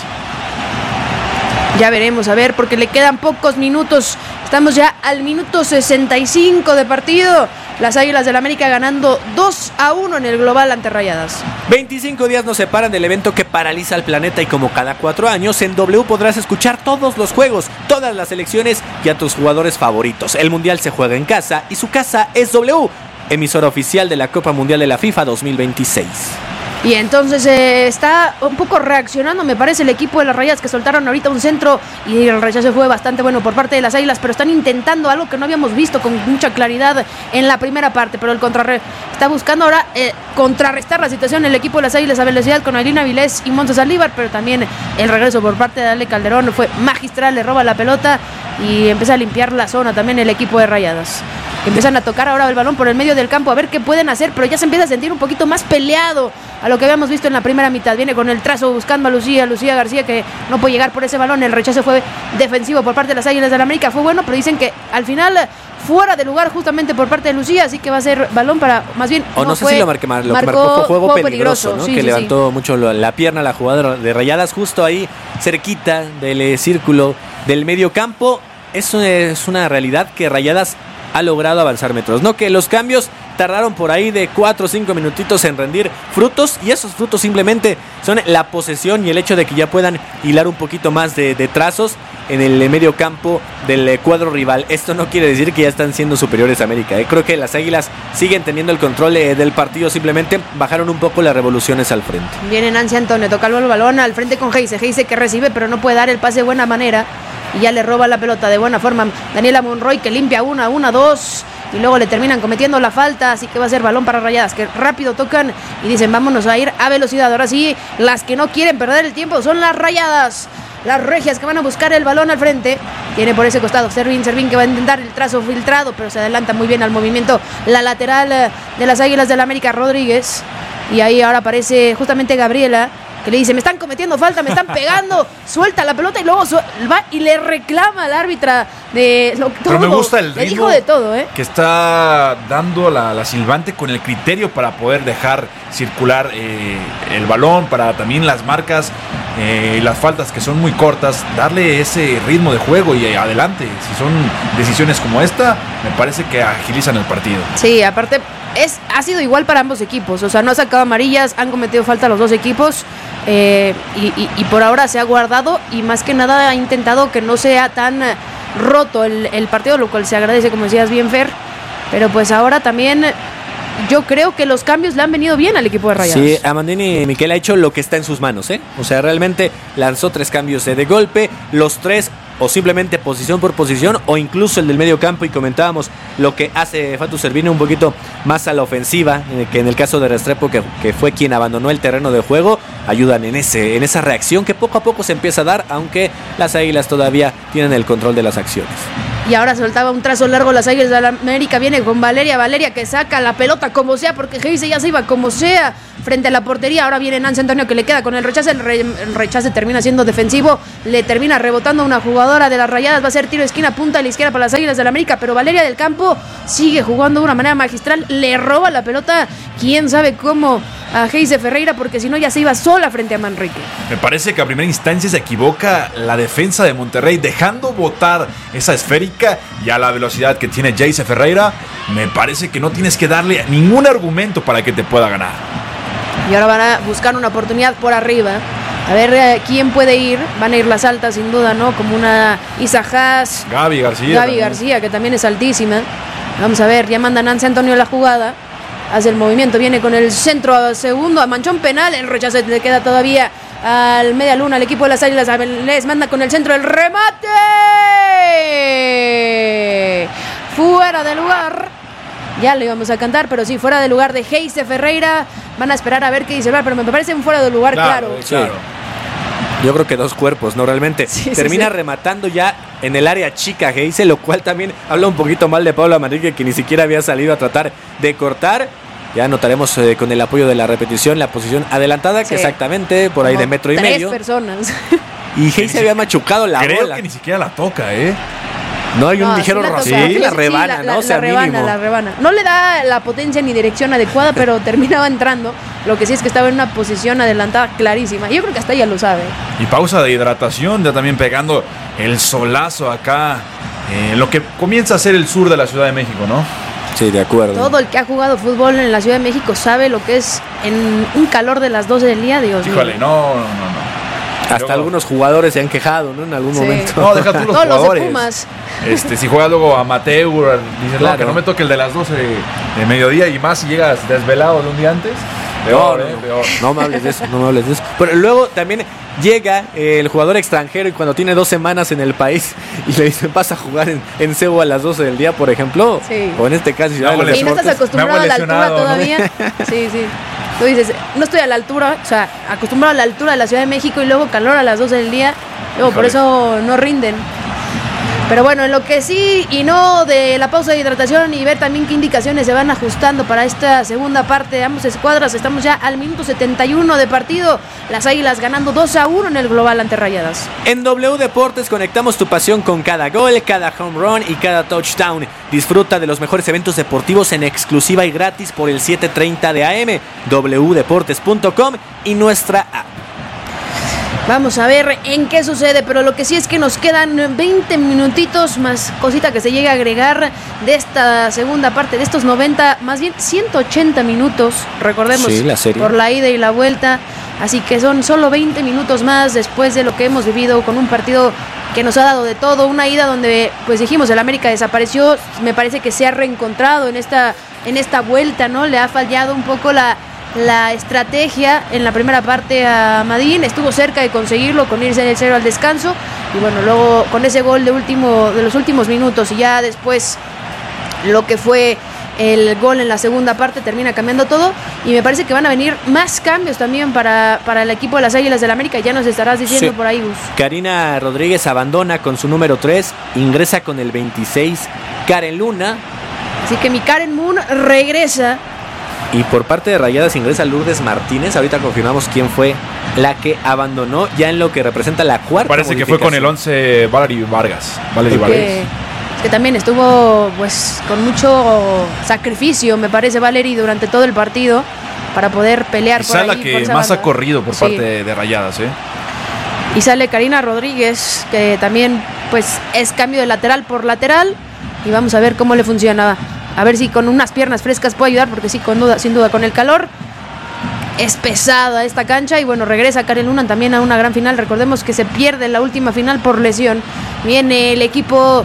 Ya veremos, a ver, porque le quedan pocos minutos. Estamos ya al minuto sesenta y cinco de partido. Las Águilas del América ganando dos a uno en el global ante Rayadas. veinticinco días nos separan del evento que paraliza al planeta y como cada cuatro años en W podrás escuchar todos los juegos, todas las selecciones y a tus jugadores favoritos. El Mundial se juega en casa y su casa es W, emisora oficial de la Copa Mundial de la FIFA dos mil veintiséis. Y entonces eh, está un poco reaccionando, me parece, el equipo de las Rayadas que soltaron ahorita un centro y el rechazo fue bastante bueno por parte de las Águilas, pero están intentando algo que no habíamos visto con mucha claridad en la primera parte, pero el contrarre está buscando ahora eh, contrarrestar la situación el equipo de las Águilas a velocidad con Ailina Vilés y Montes Saldívar, pero también el regreso por parte de Ale Calderón fue magistral, le roba la pelota y empieza a limpiar la zona también el equipo de Rayadas. Que empiezan a tocar ahora el balón por el medio del campo a ver qué pueden hacer, pero ya se empieza a sentir un poquito más peleado a lo que habíamos visto en la primera mitad. Viene con el trazo buscando a Lucía, Lucía García que no puede llegar por ese balón, el rechazo fue defensivo por parte de las Águilas del América, fue bueno, pero dicen que al final fuera de lugar justamente por parte de Lucía, así que va a ser balón para, más bien, o no, no sé fue, si lo marqué mal, lo marcó, que marcó fue juego, juego peligroso, peligroso ¿no? Sí, que sí, levantó sí. mucho la pierna la jugadora de Rayadas justo ahí cerquita del eh, círculo del medio campo. Eso es una realidad que Rayadas ha logrado avanzar metros, ¿no? Que los cambios tardaron por ahí de cuatro o cinco minutitos en rendir frutos, y esos frutos simplemente son la posesión y el hecho de que ya puedan hilar un poquito más de, de trazos en el medio campo del cuadro rival. Esto no quiere decir que ya están siendo superiores a América, ¿eh? Creo que las Águilas siguen teniendo el control eh, del partido, simplemente bajaron un poco las revoluciones al frente. Viene Nancy Antonio, toca el balón al frente con Geise, Geise que recibe pero no puede dar el pase de buena manera y ya le roba la pelota de buena forma Daniela Monroy, que limpia una, una, dos y luego le terminan cometiendo la falta, así que va a ser balón para Rayadas, que rápido tocan y dicen vámonos a ir a velocidad. Ahora sí, las que no quieren perder el tiempo son las Rayadas, las regias que van a buscar el balón al frente. Tiene por ese costado Servín, Servín que va a intentar el trazo filtrado, pero se adelanta muy bien al movimiento la lateral de las Águilas del América, Rodríguez, y ahí ahora aparece justamente Gabriela, que le dice, me están cometiendo falta, me están pegando, suelta la pelota y luego su- va y le reclama al árbitra de lo, todo. Pero me gusta el le ritmo dijo de todo, ¿eh? que está dando la, la silbante con el criterio para poder dejar circular eh, el balón, para también las marcas eh, las faltas que son muy cortas, darle ese ritmo de juego y adelante. Si son decisiones como esta, me parece que agilizan el partido. Sí, aparte es, ha sido igual para ambos equipos, o sea, no ha sacado amarillas, han cometido falta los dos equipos. Eh, y, y, y por ahora se ha guardado y más que nada ha intentado que no sea tan roto el, el partido, lo cual se agradece, como decías bien, Fer. Pero pues ahora también yo creo que los cambios le han venido bien al equipo de Rayados. Sí, Amandini Miquel ha hecho lo que está en sus manos, ¿eh? O sea, realmente lanzó tres cambios de golpe, los tres o simplemente posición por posición o incluso el del medio campo, y comentábamos lo que hace Fatu Servino un poquito más a la ofensiva, que en el caso de Restrepo, que, que fue quien abandonó el terreno de juego, ayudan en, ese, en esa reacción que poco a poco se empieza a dar, aunque las Águilas todavía tienen el control de las acciones. Y ahora soltaba un trazo largo las Águilas de la América, viene con Valeria, Valeria que saca la pelota como sea, porque Heise ya se iba como sea frente a la portería. Ahora viene Nancy Antonio que le queda con el rechace, el, re, el rechace termina siendo defensivo, le termina rebotando una jugadora de las Rayadas, va a ser tiro de esquina, punta a la izquierda para las Águilas de la América, pero Valeria del Campo sigue jugando de una manera magistral, le roba la pelota, quién sabe cómo, a Heise Ferreira, porque si no ya se iba sola frente a Manrique. Me parece que a primera instancia se equivoca la defensa de Monterrey, dejando botar esa esférica, y a la velocidad que tiene Heise Ferreira, me parece que no tienes que darle ningún argumento para que te pueda ganar. Y ahora van a buscar una oportunidad por arriba, a ver eh, quién puede ir. Van a ir las altas sin duda, ¿no? Como una Isa Haas, Gaby García, Gaby también. García, que también es altísima. Vamos a ver, ya manda Nancy Antonio la jugada, hace el movimiento, viene con el centro a segundo, a manchón penal, el rechace le queda todavía al media luna, al equipo de las Águilas. Les manda con el centro, el remate fuera de lugar. Ya le íbamos a cantar, pero sí, fuera de lugar de Heise Ferreira. Van a esperar a ver qué dice el V A R, pero me parece un fuera de lugar, claro. Claro, claro. Yo creo que dos cuerpos, ¿no? Realmente sí, termina sí, sí. rematando ya en el área chica Heise, lo cual también habla un poquito mal de Pablo Manrique, que ni siquiera había salido a tratar de cortar. Ya notaremos eh, con el apoyo de la repetición la posición adelantada, Sí. que exactamente por ahí Como de metro y tres medio. personas. Y Heise había machucado la Creo bola. que ni siquiera la toca, ¿eh? No hay un No, ligero sí la razón. toca. Sí, Sí, la sí, rebana, la, ¿no? la, O sea, la rebana, mínimo. la rebana. No le da la potencia ni dirección adecuada, pero terminaba entrando. Lo que sí es que estaba en una posición adelantada clarísima. Yo creo que hasta ella lo sabe. Y pausa de hidratación, ya también pegando el solazo acá, eh, lo que comienza a ser el sur de la Ciudad de México, ¿no? Sí, de acuerdo. Todo el que ha jugado fútbol en la Ciudad de México sabe lo que es en un calor de las doce del día, Dios mío. Híjole, no, no, no, no. Hasta Luego, algunos jugadores se han quejado, ¿no? En algún Sí. momento. No, deja tú los Todos los de jugadores. Pumas. Este, si juegas luego amateur, dices, Claro. no, que no me toque el de las doce de, de mediodía, y más si llegas desvelado de un día antes. No, Peor, no, eh, no. peor. No me hables de eso, no me hables de eso. Pero luego también llega eh, el jugador extranjero y cuando tiene dos semanas en el país y le dicen vas a jugar en, en Cebu a las doce del día, por ejemplo, Sí. o en este caso Ciudad de No, los Y no estás Deportes. acostumbrado Me a hago la altura lesionado, ¿no? todavía. Sí, sí. Tú dices, no estoy a la altura, o sea, acostumbrado a la altura de la Ciudad de México y luego calor a las doce del día. Luego por Híjole. eso no rinden. Pero bueno, en lo que sí y no de la pausa de hidratación y ver también qué indicaciones se van ajustando para esta segunda parte de ambas escuadras. Estamos ya al minuto setenta y uno de partido. Las Águilas ganando dos a uno en el global ante Rayadas. En W Deportes conectamos tu pasión con cada gol, cada home run y cada touchdown. Disfruta de los mejores eventos deportivos en exclusiva y gratis por el siete treinta de A M, w deportes punto com y nuestra app. Vamos a ver en qué sucede, pero lo que sí es que nos quedan veinte minutitos más cosita que se llegue a agregar de esta segunda parte, de estos noventa, más bien ciento ochenta minutos, recordemos, Sí, la serie. por la ida y la vuelta, así que son solo veinte minutos más después de lo que hemos vivido con un partido que nos ha dado de todo, una ida donde, pues dijimos, el América desapareció, me parece que se ha reencontrado en esta, en esta vuelta, ¿no? Le ha fallado un poco la... la estrategia en la primera parte a Madín, estuvo cerca de conseguirlo con irse del cero al descanso y bueno, luego con ese gol de último de los últimos minutos y ya después lo que fue el gol en la segunda parte termina cambiando todo y me parece que van a venir más cambios también para, para el equipo de las Águilas del América, ya nos estarás diciendo Sí. por ahí, Gus. Karina Rodríguez abandona con su número tres, ingresa con el veintiséis Karen Luna. Así que mi Karen Moon regresa. Y por parte de Rayadas ingresa Lourdes Martínez. Ahorita confirmamos quién fue la que abandonó ya en lo que representa la cuarta. Parece que fue con el once Valery Vargas. Valery Vargas. Que, que también estuvo pues con mucho sacrificio, me parece, Valery, durante todo el partido para poder pelear Quizá por la ahí, que por esa más banda. ha corrido por Sí. parte de, de Rayadas, ¿eh? Y sale Karina Rodríguez, que también pues es cambio de lateral por lateral. Y vamos a ver cómo le funciona. A ver si con unas piernas frescas puede ayudar, porque sí, con duda, sin duda con el calor es pesada esta cancha. Y bueno, regresa Karen Lunan también a una gran final. Recordemos que se pierde la última final por lesión. Viene el equipo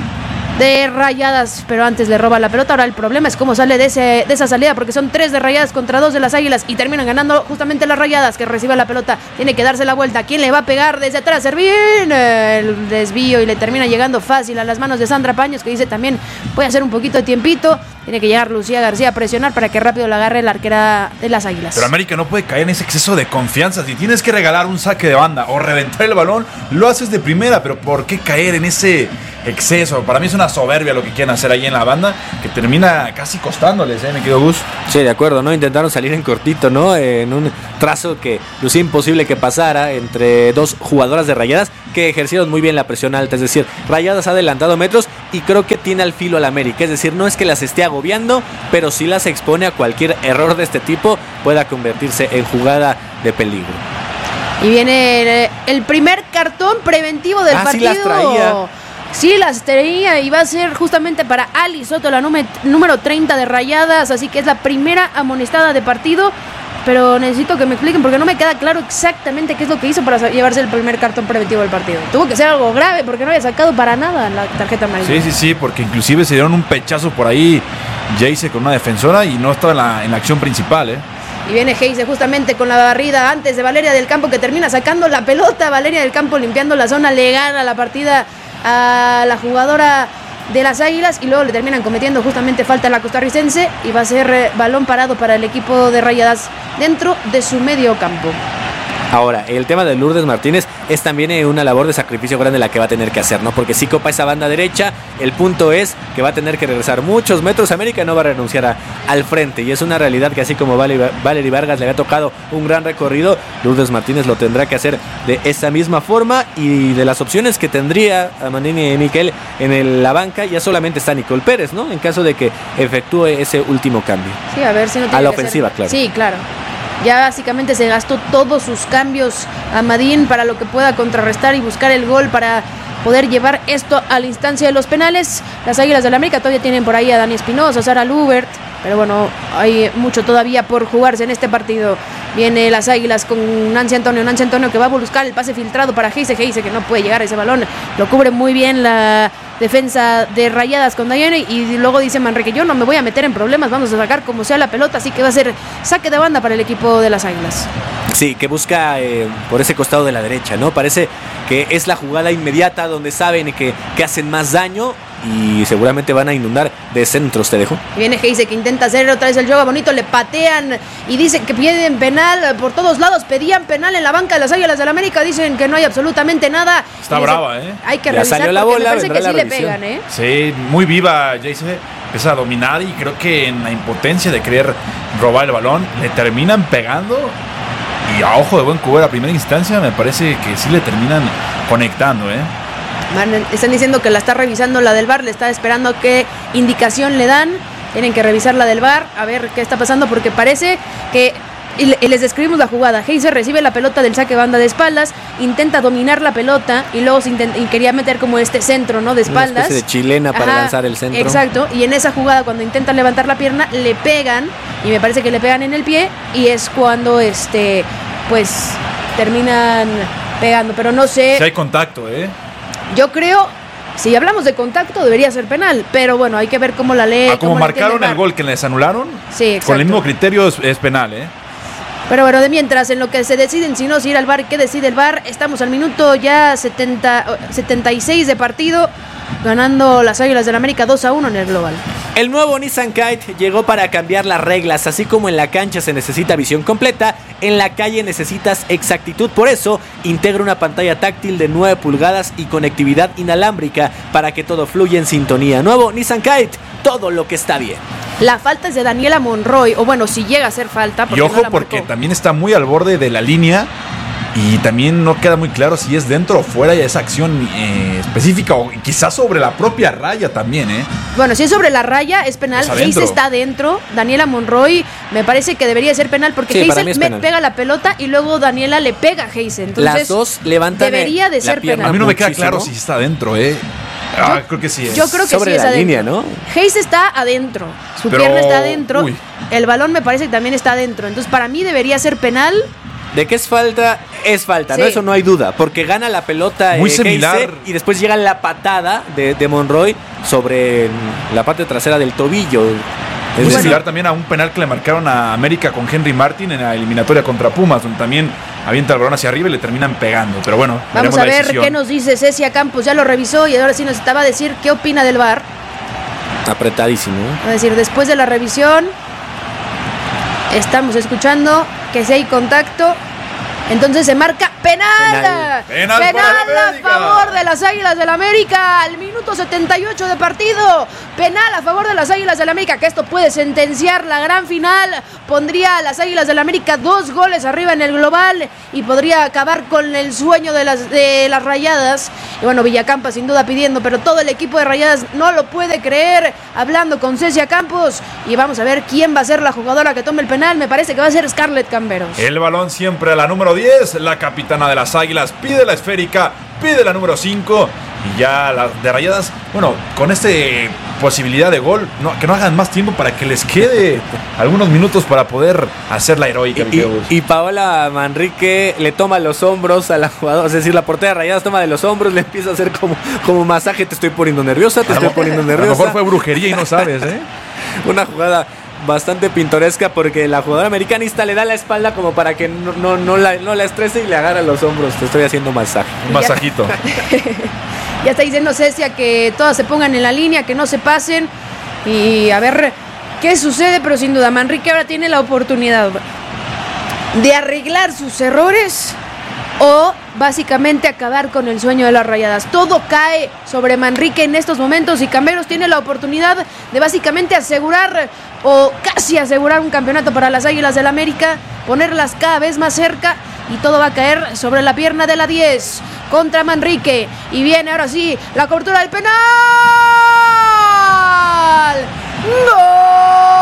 de Rayadas, pero antes le roba la pelota. Ahora el problema es cómo sale de, ese, de esa salida, porque son tres de Rayadas contra dos de las Águilas y terminan ganando justamente las Rayadas, que recibe la pelota, tiene que darse la vuelta. ¿Quién le va a pegar desde atrás? Servín, el desvío, y le termina llegando fácil a las manos de Sandra Paños, que dice también puede hacer un poquito de tiempito. Tiene que llegar Lucía García a presionar para que rápido la agarre la arquera de las Águilas. Pero América no puede caer en ese exceso de confianza. Si tienes que regalar un saque de banda o reventar el balón, lo haces de primera. Pero ¿por qué caer en ese exceso? Para mí es una soberbia lo que quieren hacer ahí en la banda, que termina casi costándoles, ¿eh? Me quedo Gus. Sí, de acuerdo, ¿no? Intentaron salir en cortito, ¿no? En un trazo que lucía imposible que pasara entre dos jugadoras de Rayadas que ejercieron muy bien la presión alta. Es decir, Rayadas ha adelantado metros y creo que tiene al filo al América. Es decir, no es que las esté agobiando, pero sí las expone a cualquier error de este tipo, pueda convertirse en jugada de peligro. Y viene el, el primer cartón preventivo del ah, partido. Sí las traía. Sí, las traía y va a ser justamente para Ali Soto, la número, número treinta de Rayadas, así que es la primera amonestada de partido, pero necesito que me expliquen porque no me queda claro exactamente qué es lo que hizo para llevarse el primer cartón preventivo del partido. Tuvo que ser algo grave porque no había sacado para nada la tarjeta amarilla. Sí, sí, sí, porque inclusive se dieron un pechazo por ahí Jayce con una defensora y no estaba en la, en la acción principal, ¿eh? Y viene Heise justamente con la barrida antes de Valeria del Campo, que termina sacando la pelota. Valeria del Campo limpiando la zona, le gana la partida a la jugadora de las Águilas y luego le terminan cometiendo justamente falta a la costarricense y va a ser eh, balón parado para el equipo de Rayadas dentro de su medio campo. Ahora, el tema de Lourdes Martínez es también una labor de sacrificio grande la que va a tener que hacer, ¿no? Porque si copa esa banda derecha, el punto es que va a tener que regresar muchos metros. América no va a renunciar a, al frente y es una realidad que así como Valery Vargas le había tocado un gran recorrido, Lourdes Martínez lo tendrá que hacer de esa misma forma. Y de las opciones que tendría a Manini y Miquel en el, la banca, ya solamente está Nicole Pérez, ¿no? En caso de que efectúe ese último cambio. Sí, a ver si no tiene a la que ofensiva, hacer... claro. Sí, claro. Ya básicamente se gastó todos sus cambios a Madín para lo que pueda contrarrestar y buscar el gol para poder llevar esto a la instancia de los penales. Las Águilas del la América todavía tienen por ahí a Dani Espinosa, Sara Lubert, pero bueno, hay mucho todavía por jugarse en este partido. Viene las Águilas con Nancy Antonio, Nancy Antonio que va a buscar el pase filtrado para Heise, Heise que no puede llegar a ese balón, lo cubre muy bien la defensa de Rayadas con Dayane y luego dice Manrique, yo no me voy a meter en problemas, vamos a sacar como sea la pelota, así que va a ser saque de banda para el equipo de las Águilas. Sí, que busca eh, por ese costado de la derecha, ¿no? Parece que es la jugada inmediata donde saben que, que hacen más daño y seguramente van a inundar de centros, te dejo. Y viene Heise que intenta hacer otra vez el yoga bonito, le patean y dicen que piden penal por todos lados, pedían penal en la banca de las Águilas del la América, dicen que no hay absolutamente nada. Está brava, ¿eh? Hay que ya revisar salió la porque bola, me parece que sí le pegan, ¿eh? Sí, muy viva Jayce, empieza a dominar y creo que en la impotencia de querer robar el balón, le terminan pegando y a ojo de buen cubero a primera instancia me parece que sí le terminan conectando, ¿eh? Están diciendo que la está revisando la del V A R, le está esperando qué indicación le dan. Tienen que revisar la del V A R, a ver qué está pasando, porque parece que... Y les describimos la jugada. Heise recibe la pelota del saque banda de espaldas, intenta dominar la pelota y luego se intenta, y quería meter como este centro, ¿no? De espaldas. Una especie de chilena para Ajá, lanzar el centro. Exacto, y en esa jugada cuando intentan levantar la pierna, le pegan, y me parece que le pegan en el pie, y es cuando, este, pues, terminan pegando, pero no sé... Si hay contacto, ¿eh? Yo creo... Si hablamos de contacto, debería ser penal, pero bueno, hay que ver cómo la lee. Ah, como marcaron el, el gol que les anularon, sí, exacto. Con el mismo criterio es, es penal, ¿eh? Pero bueno, de mientras, en lo que se deciden, si no, si ir al V A R, ¿qué decide el V A R? Estamos al minuto ya setenta, setenta y seis de partido, ganando las Águilas del la América dos a uno en el global. El nuevo Nissan Kite llegó para cambiar las reglas, así como en la cancha se necesita visión completa, en la calle necesitas exactitud, por eso integra una pantalla táctil de nueve pulgadas y conectividad inalámbrica para que todo fluya en sintonía. Nuevo Nissan Kite, todo lo que está bien. La falta es de Daniela Monroy, o bueno, si llega a ser falta. Y ojo, no porque también está muy al borde de la línea Y también no queda muy claro si es dentro o fuera de esa acción eh, específica o quizás sobre la propia raya también, ¿eh? Bueno, si es sobre la raya, es penal. Hayes está adentro. Daniela Monroy me parece que debería ser penal porque sí, Hayes me pega la pelota y luego Daniela le pega a Hayes. Entonces, las dos levantan debería de ser penal. A mí no me queda claro si está adentro, ¿eh? Ah, yo, creo que sí es. Yo creo que sobre sí es la adentro. Línea, ¿no? Hayes está adentro. Su Pero, pierna está adentro. Uy. El balón me parece que también está adentro. Entonces, para mí debería ser penal. De que es falta, es falta, sí. ¿no? Eso no hay duda. Porque gana la pelota muy eh, similar Hayes, y después llega la patada de, de Monroy sobre la parte trasera del tobillo. Muy bueno. similar también a un penal que le marcaron a América con Henry Martin en la eliminatoria contra Pumas, donde también avienta el balón hacia arriba y le terminan pegando. Pero bueno, vamos a la ver decisión. qué nos dice Cecia Campos. Ya lo revisó y ahora sí nos estaba a decir qué opina del V A R. Apretadísimo. Es decir, después de la revisión, estamos escuchando que si hay contacto, entonces se marca penal. Penal, penal, penal para a favor de las Águilas del América. Al minuto setenta y ocho de partido. Penal a favor de las Águilas del América. Que esto puede sentenciar la gran final. Pondría a las Águilas del América dos goles arriba en el global. Y podría acabar con el sueño de las, de las Rayadas. Y bueno, Villacampa sin duda pidiendo. Pero todo el equipo de Rayadas no lo puede creer. Hablando con Cecia Campos. Y vamos a ver quién va a ser la jugadora que tome el penal. Me parece que va a ser Scarlett Camberos. El balón siempre a la número diez. La capitana de las Águilas pide la esférica, pide la número cinco y ya las de Rayadas, bueno, con esta posibilidad de gol, no, que no hagan más tiempo para que les quede algunos minutos para poder hacer la heroica. Y, y, y Paola Manrique le toma los hombros a la jugadora, es decir, la portera de Rayadas toma de los hombros, le empieza a hacer como, como masaje, te estoy poniendo nerviosa, te estoy poniendo nerviosa. A lo mejor fue brujería y no sabes, ¿eh? Una jugada bastante pintoresca porque la jugadora americanista le da la espalda como para que no, no, no, la, no la estrese y le agarra los hombros. Te estoy haciendo masaje. Un masajito. Ya está diciendo Cecia que todas se pongan en la línea, que no se pasen y a ver qué sucede, pero sin duda Manrique ahora tiene la oportunidad de arreglar sus errores o básicamente acabar con el sueño de las Rayadas. Todo cae sobre Manrique en estos momentos y Camberos tiene la oportunidad de básicamente asegurar o casi asegurar un campeonato para las Águilas del América, ponerlas cada vez más cerca y todo va a caer sobre la pierna de la diez contra Manrique. Y viene ahora sí la cobertura del penal. ¡Gol!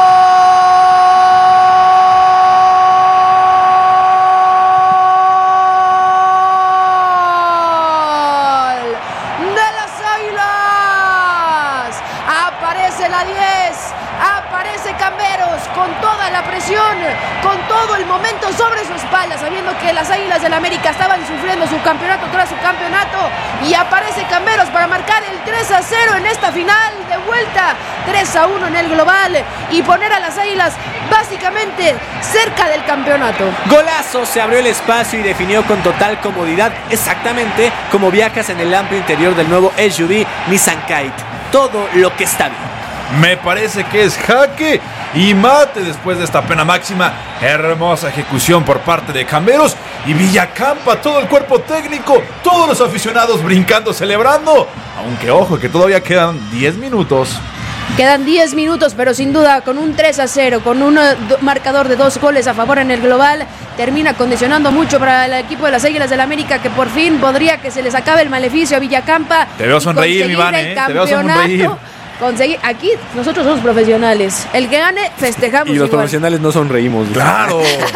Con toda la presión, con todo el momento sobre su espalda, sabiendo que las Águilas del América estaban sufriendo su campeonato tras su campeonato, y aparece Camberos para marcar el tres a cero en esta final de vuelta, tres a uno en el global, y poner a las Águilas básicamente cerca del campeonato. Golazo, se abrió el espacio y definió con total comodidad, exactamente como viajas en el amplio interior del nuevo S U V Nissan Kite. Todo lo que está bien. Me parece que es jaque y mate después de esta pena máxima. Hermosa ejecución por parte de Camberos y Villacampa, todo el cuerpo técnico, todos los aficionados brincando, celebrando. Aunque ojo que todavía quedan diez minutos. Quedan diez minutos, pero sin duda con un tres a cero, con un do, marcador de dos goles a favor en el global, termina condicionando mucho para el equipo de las Águilas del América, que por fin podría que se les acabe el maleficio a Villacampa. Te veo sonreír, mi Vane, ¿eh? Te veo sonreír. Conseguir, aquí nosotros somos profesionales. El que gane, festejamos. Y los igual. Profesionales no sonreímos. Claro.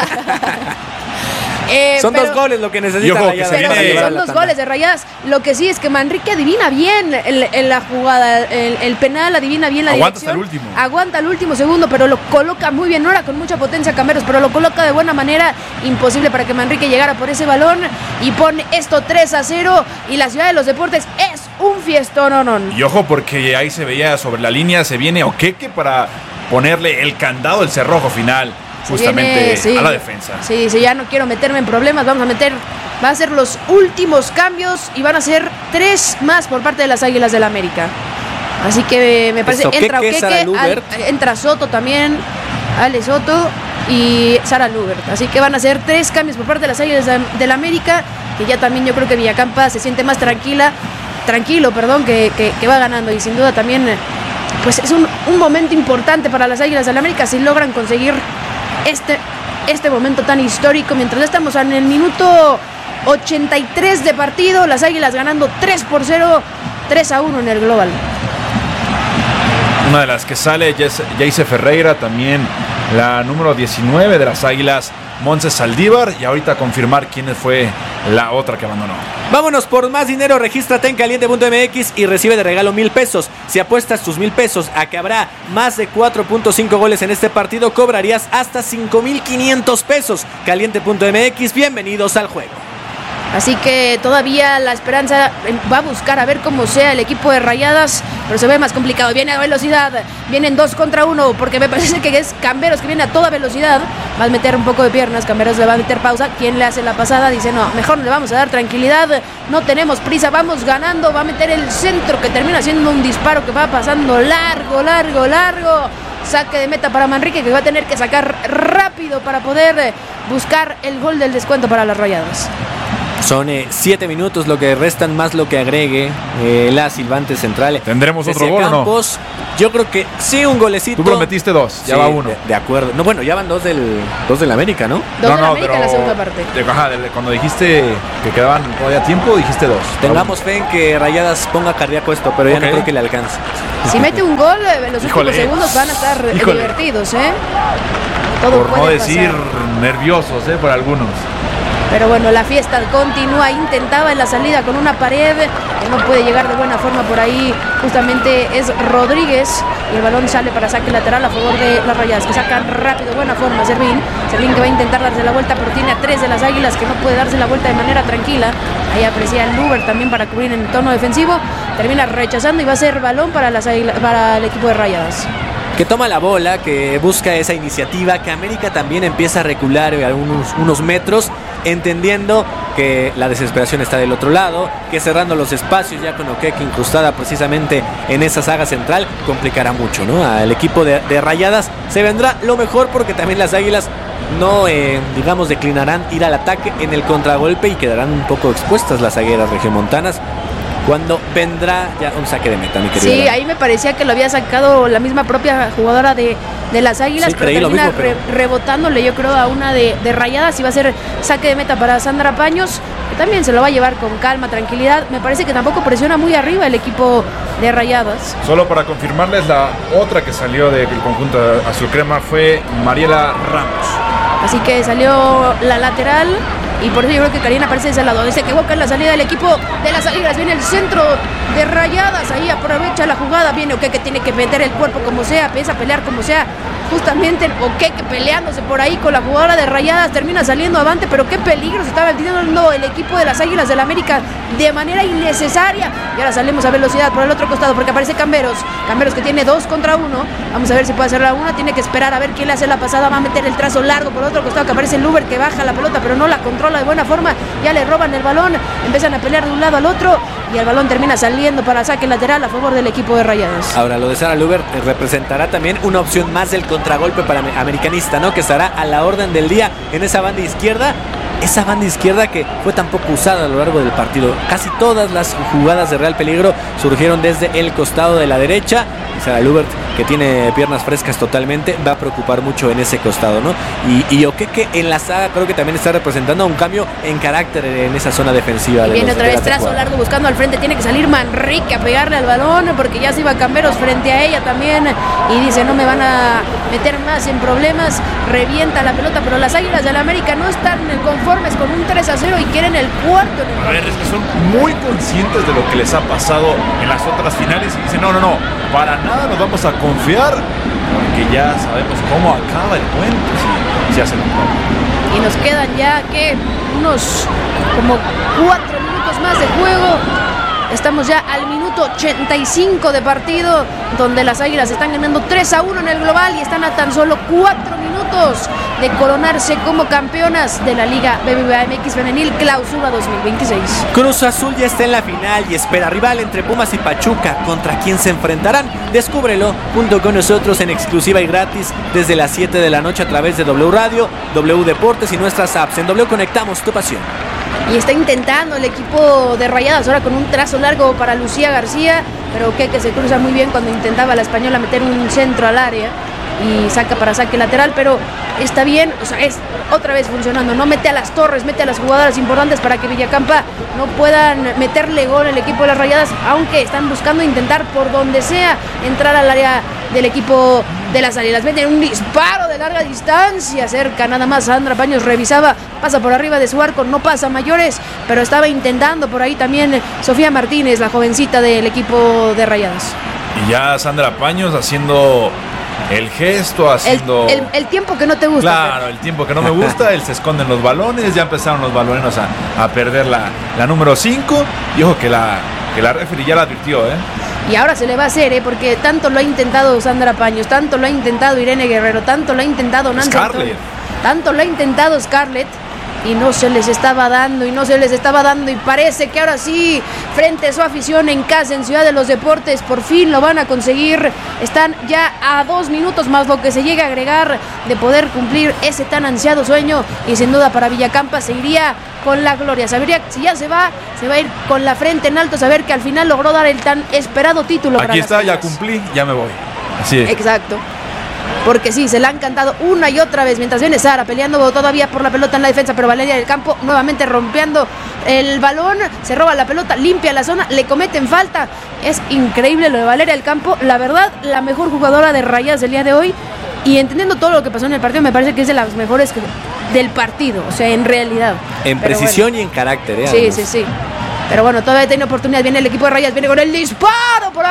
Eh, son pero, dos goles lo que necesita Rayadas. Pero sí, son dos goles de Rayadas. Lo que sí es que Manrique adivina bien en, en la jugada. El, el penal adivina bien la Aguanta dirección. Hasta el último. Aguanta el último segundo, pero lo coloca muy bien. No era con mucha potencia Camberos, pero lo coloca de buena manera. Imposible para que Manrique llegara por ese balón. Y pone esto tres a cero. Y la Ciudad de los Deportes es un fiestón. No, no. Y ojo, porque ahí se veía sobre la línea. Se viene Oqueque para ponerle el candado, el cerrojo final. Justamente viene, sí, a la defensa. Sí, sí, ya no quiero meterme en problemas. Vamos a meter, va a ser los últimos cambios y van a ser tres más por parte de las Águilas del América. Así que me parece, Esto, entra Oqueque, Oqueque, al, entra Soto también, Ale Soto y Sara Lubert. Así que van a ser tres cambios por parte de las Águilas del América, que ya también yo creo que Villacampa se siente más tranquila, tranquilo, perdón, que, que, que va ganando. Y sin duda también, pues es un, un momento importante para las Águilas del América si logran conseguir Este, este momento tan histórico, mientras estamos en el minuto ochenta y tres de partido. Las Águilas ganando tres por cero, tres a uno en el global. Una de las que sale, Jayce Ferreira, también la número diecinueve de las Águilas, Montse Saldívar, y ahorita confirmar quién fue la otra que abandonó. Vámonos por más dinero, regístrate en caliente punto m x y recibe de regalo mil pesos. Si apuestas tus mil pesos a que habrá más de cuatro punto cinco goles en este partido, cobrarías hasta cinco mil quinientos pesos. caliente punto m x, bienvenidos al juego. Así que todavía la esperanza va a buscar a ver cómo sea el equipo de Rayadas, pero se ve más complicado. Viene a velocidad, vienen dos contra uno, porque me parece que es Camberos que viene a toda velocidad. Va a meter un poco de piernas, Camberos le va a meter pausa. ¿Quién le hace la pasada? Dice, no, mejor le vamos a dar tranquilidad, no tenemos prisa, vamos ganando. Va a meter el centro que termina siendo un disparo que va pasando largo, largo, largo. Saque de meta para Manrique, que va a tener que sacar rápido para poder buscar el gol del descuento para las Rayadas. Son eh, siete minutos lo que restan, más lo que agregue eh, la silbante central. ¿Tendremos otro gol Campos, o no? Yo creo que sí, un golecito. Tú prometiste dos, ya sí, va uno. De, de acuerdo. No, bueno, ya van dos del, dos del América, ¿no? Dos no, del no, América pero en la segunda parte. De, ajá, de, cuando dijiste que quedaban todavía tiempo, dijiste dos. Tengamos fe en que Rayadas ponga cardíaco esto, pero ya okay. no creo que le alcance. Si mete un gol, en los Híjole. últimos segundos van a estar Híjole. divertidos, ¿eh? Todo Por puede no decir pasar. nerviosos, ¿eh? Por algunos. Pero bueno, la fiesta continúa, intentaba en la salida con una pared que no puede llegar de buena forma por ahí, justamente es Rodríguez, y el balón sale para saque lateral a favor de las Rayadas, que sacan rápido, buena forma, Servín, Servín que va a intentar darse la vuelta, pero tiene a tres de las Águilas que no puede darse la vuelta de manera tranquila. Ahí aprecia el Luber también para cubrir en tono defensivo, termina rechazando y va a ser balón para, las Águilas, para el equipo de Rayadas. Que toma la bola, que busca esa iniciativa, que América también empieza a recular unos, unos metros, entendiendo que la desesperación está del otro lado, que cerrando los espacios ya con Oqueque incrustada precisamente en esa saga central, complicará mucho, ¿no? Al equipo de, de Rayadas se vendrá lo mejor, porque también las Águilas no, eh, digamos, declinarán ir al ataque en el contragolpe y quedarán un poco expuestas las zagueras regiomontanas cuando vendrá ya un saque de meta, mi querida. Sí, ahí me parecía que lo había sacado la misma propia jugadora de, de las Águilas, sí, pero termina mismo, pero... Re, rebotándole, yo creo, a una de, de Rayadas, y va a ser saque de meta para Sandra Paños, que también se lo va a llevar con calma, tranquilidad. Me parece que tampoco presiona muy arriba el equipo de Rayadas. Solo para confirmarles, la otra que salió del conjunto azul crema fue Mariela Ramos. Así que salió la lateral, y por eso yo creo que Karina aparece de ese lado. Se equivoca en la salida del equipo de las Águilas. Viene el centro de Rayadas. Ahí aprovecha la jugada. Viene Oqueque, que tiene que meter el cuerpo como sea. Empieza a pelear como sea. Justamente Oqueque peleándose por ahí con la jugadora de Rayadas. Termina saliendo avante. Pero qué peligro se estaba metiendo el equipo de las Águilas del América de manera innecesaria. Y ahora salimos a velocidad por el otro costado, porque aparece Camberos. Camberos que tiene dos contra uno. Vamos a ver si puede hacer la una. Tiene que esperar a ver quién le hace la pasada. Va a meter el trazo largo por el otro costado, que aparece el Uber, que baja la pelota pero no la controla de buena forma. Ya le roban el balón, empiezan a pelear de un lado al otro y el balón termina saliendo para saque lateral a favor del equipo de Rayadas. Ahora, lo de Sara Luber representará también una opción más del contragolpe para Americanista, ¿no? Que estará a la orden del día en esa banda izquierda. Esa banda izquierda que fue tan poco usada a lo largo del partido. Casi todas las jugadas de real peligro surgieron desde el costado de la derecha. Y Sara Lubert, que tiene piernas frescas totalmente, va a preocupar mucho en ese costado, ¿no? Y, y Oqueque en la saga creo que también está representando un cambio en carácter en esa zona defensiva. Y de viene los, otra de vez trazo largo buscando al frente. Tiene que salir Manrique a pegarle al balón, porque ya se iba Camberos frente a ella también. Y dice, no me van a meter más en problemas. Revienta la pelota, pero las Águilas del América no están conformes con un tres a cero y quieren el cuarto. A ver, es que son muy conscientes de lo que les ha pasado en las otras finales y dicen, no, no, no, para nada nos vamos a confiar, porque ya sabemos cómo acaba el cuento si, si hacen un gol. Y nos quedan ya, que unos como cuatro minutos más de juego. Estamos ya al minuto ochenta y cinco de partido, donde las Águilas están ganando tres a uno en el global y están a tan solo cuatro minutos de coronarse como campeonas de la Liga B B V A M X Femenil Clausura dos mil veintiséis. Cruz Azul ya está en la final y espera rival entre Pumas y Pachuca. ¿Contra quién se enfrentarán? Descúbrelo junto con nosotros en exclusiva y gratis desde las siete de la noche a través de W Radio, W Deportes y nuestras apps. En W conectamos tu pasión. Y está intentando el equipo de Rayadas ahora con un trazo largo para Lucía García, pero que, que se cruza muy bien cuando intentaba la española meter un centro al área. y saca para saque lateral, pero está bien, o sea, es otra vez funcionando, no mete a las torres, mete a las jugadoras importantes para que Villacampa no puedan meterle gol al equipo de las Rayadas, aunque están buscando intentar por donde sea entrar al área del equipo de las Águilas. Meten un disparo de larga distancia, cerca nada más. Sandra Paños revisaba, pasa por arriba de su arco, no pasa mayores, pero estaba intentando por ahí también Sofía Martínez, la jovencita del equipo de Rayadas. Y ya Sandra Paños haciendo el gesto, haciendo... El, el, el tiempo que no te gusta. Claro, Fer. El tiempo que no me gusta, él se esconde en los balones, ya empezaron los baloneros a, a perder la, la número cinco, y ojo que la, que la referee ya la advirtió, ¿eh? Y ahora se le va a hacer, ¿eh? Porque tanto lo ha intentado Sandra Paños, tanto lo ha intentado Irene Guerrero, tanto lo ha intentado Nancy Scarlett. Antonio, tanto lo ha intentado Scarlett, y no se les estaba dando, y no se les estaba dando, y parece que ahora sí, frente a su afición en casa, en Ciudad de los Deportes, por fin lo van a conseguir. Están ya a dos minutos más lo que se llega a agregar de poder cumplir ese tan ansiado sueño, y sin duda para Villacampa se iría con la gloria. Sabería, si ya se va, se va a ir con la frente en alto, saber que al final logró dar el tan esperado título. Aquí para está, las ya cumplí, ya me voy. Así es. Exacto. Porque sí, se la han cantado una y otra vez, mientras viene Sara peleando todavía por la pelota en la defensa, pero Valeria del Campo nuevamente rompiendo el balón, se roba la pelota, limpia la zona, le cometen falta. Es increíble lo de Valeria del Campo, la verdad, la mejor jugadora de Rayadas del día de hoy, y entendiendo todo lo que pasó en el partido, me parece que es de las mejores que, del partido, o sea, en realidad. En pero precisión bueno. Y en carácter, ¿eh? Sí, Además. sí, sí. Pero bueno, todavía tiene oportunidad. Viene el equipo de Rayadas, viene con el disparo por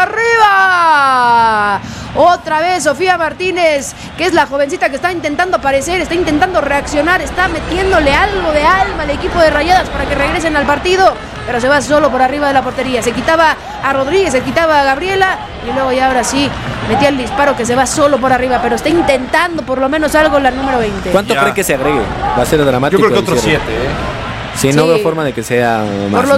arriba. Otra vez Sofía Martínez, que es la jovencita que está intentando aparecer, está intentando reaccionar, está metiéndole algo de alma al equipo de Rayadas para que regresen al partido, pero se va solo por arriba de la portería. Se quitaba a Rodríguez, se quitaba a Gabriela, y luego ya ahora sí metía el disparo que se va solo por arriba, pero está intentando por lo menos algo la número veinte. ¿Cuánto Ya. cree que se agregue? Va a ser dramático. Yo creo que otros el cierre. siete, ¿eh? Sí, no Sí. veo forma de que sea más. Por los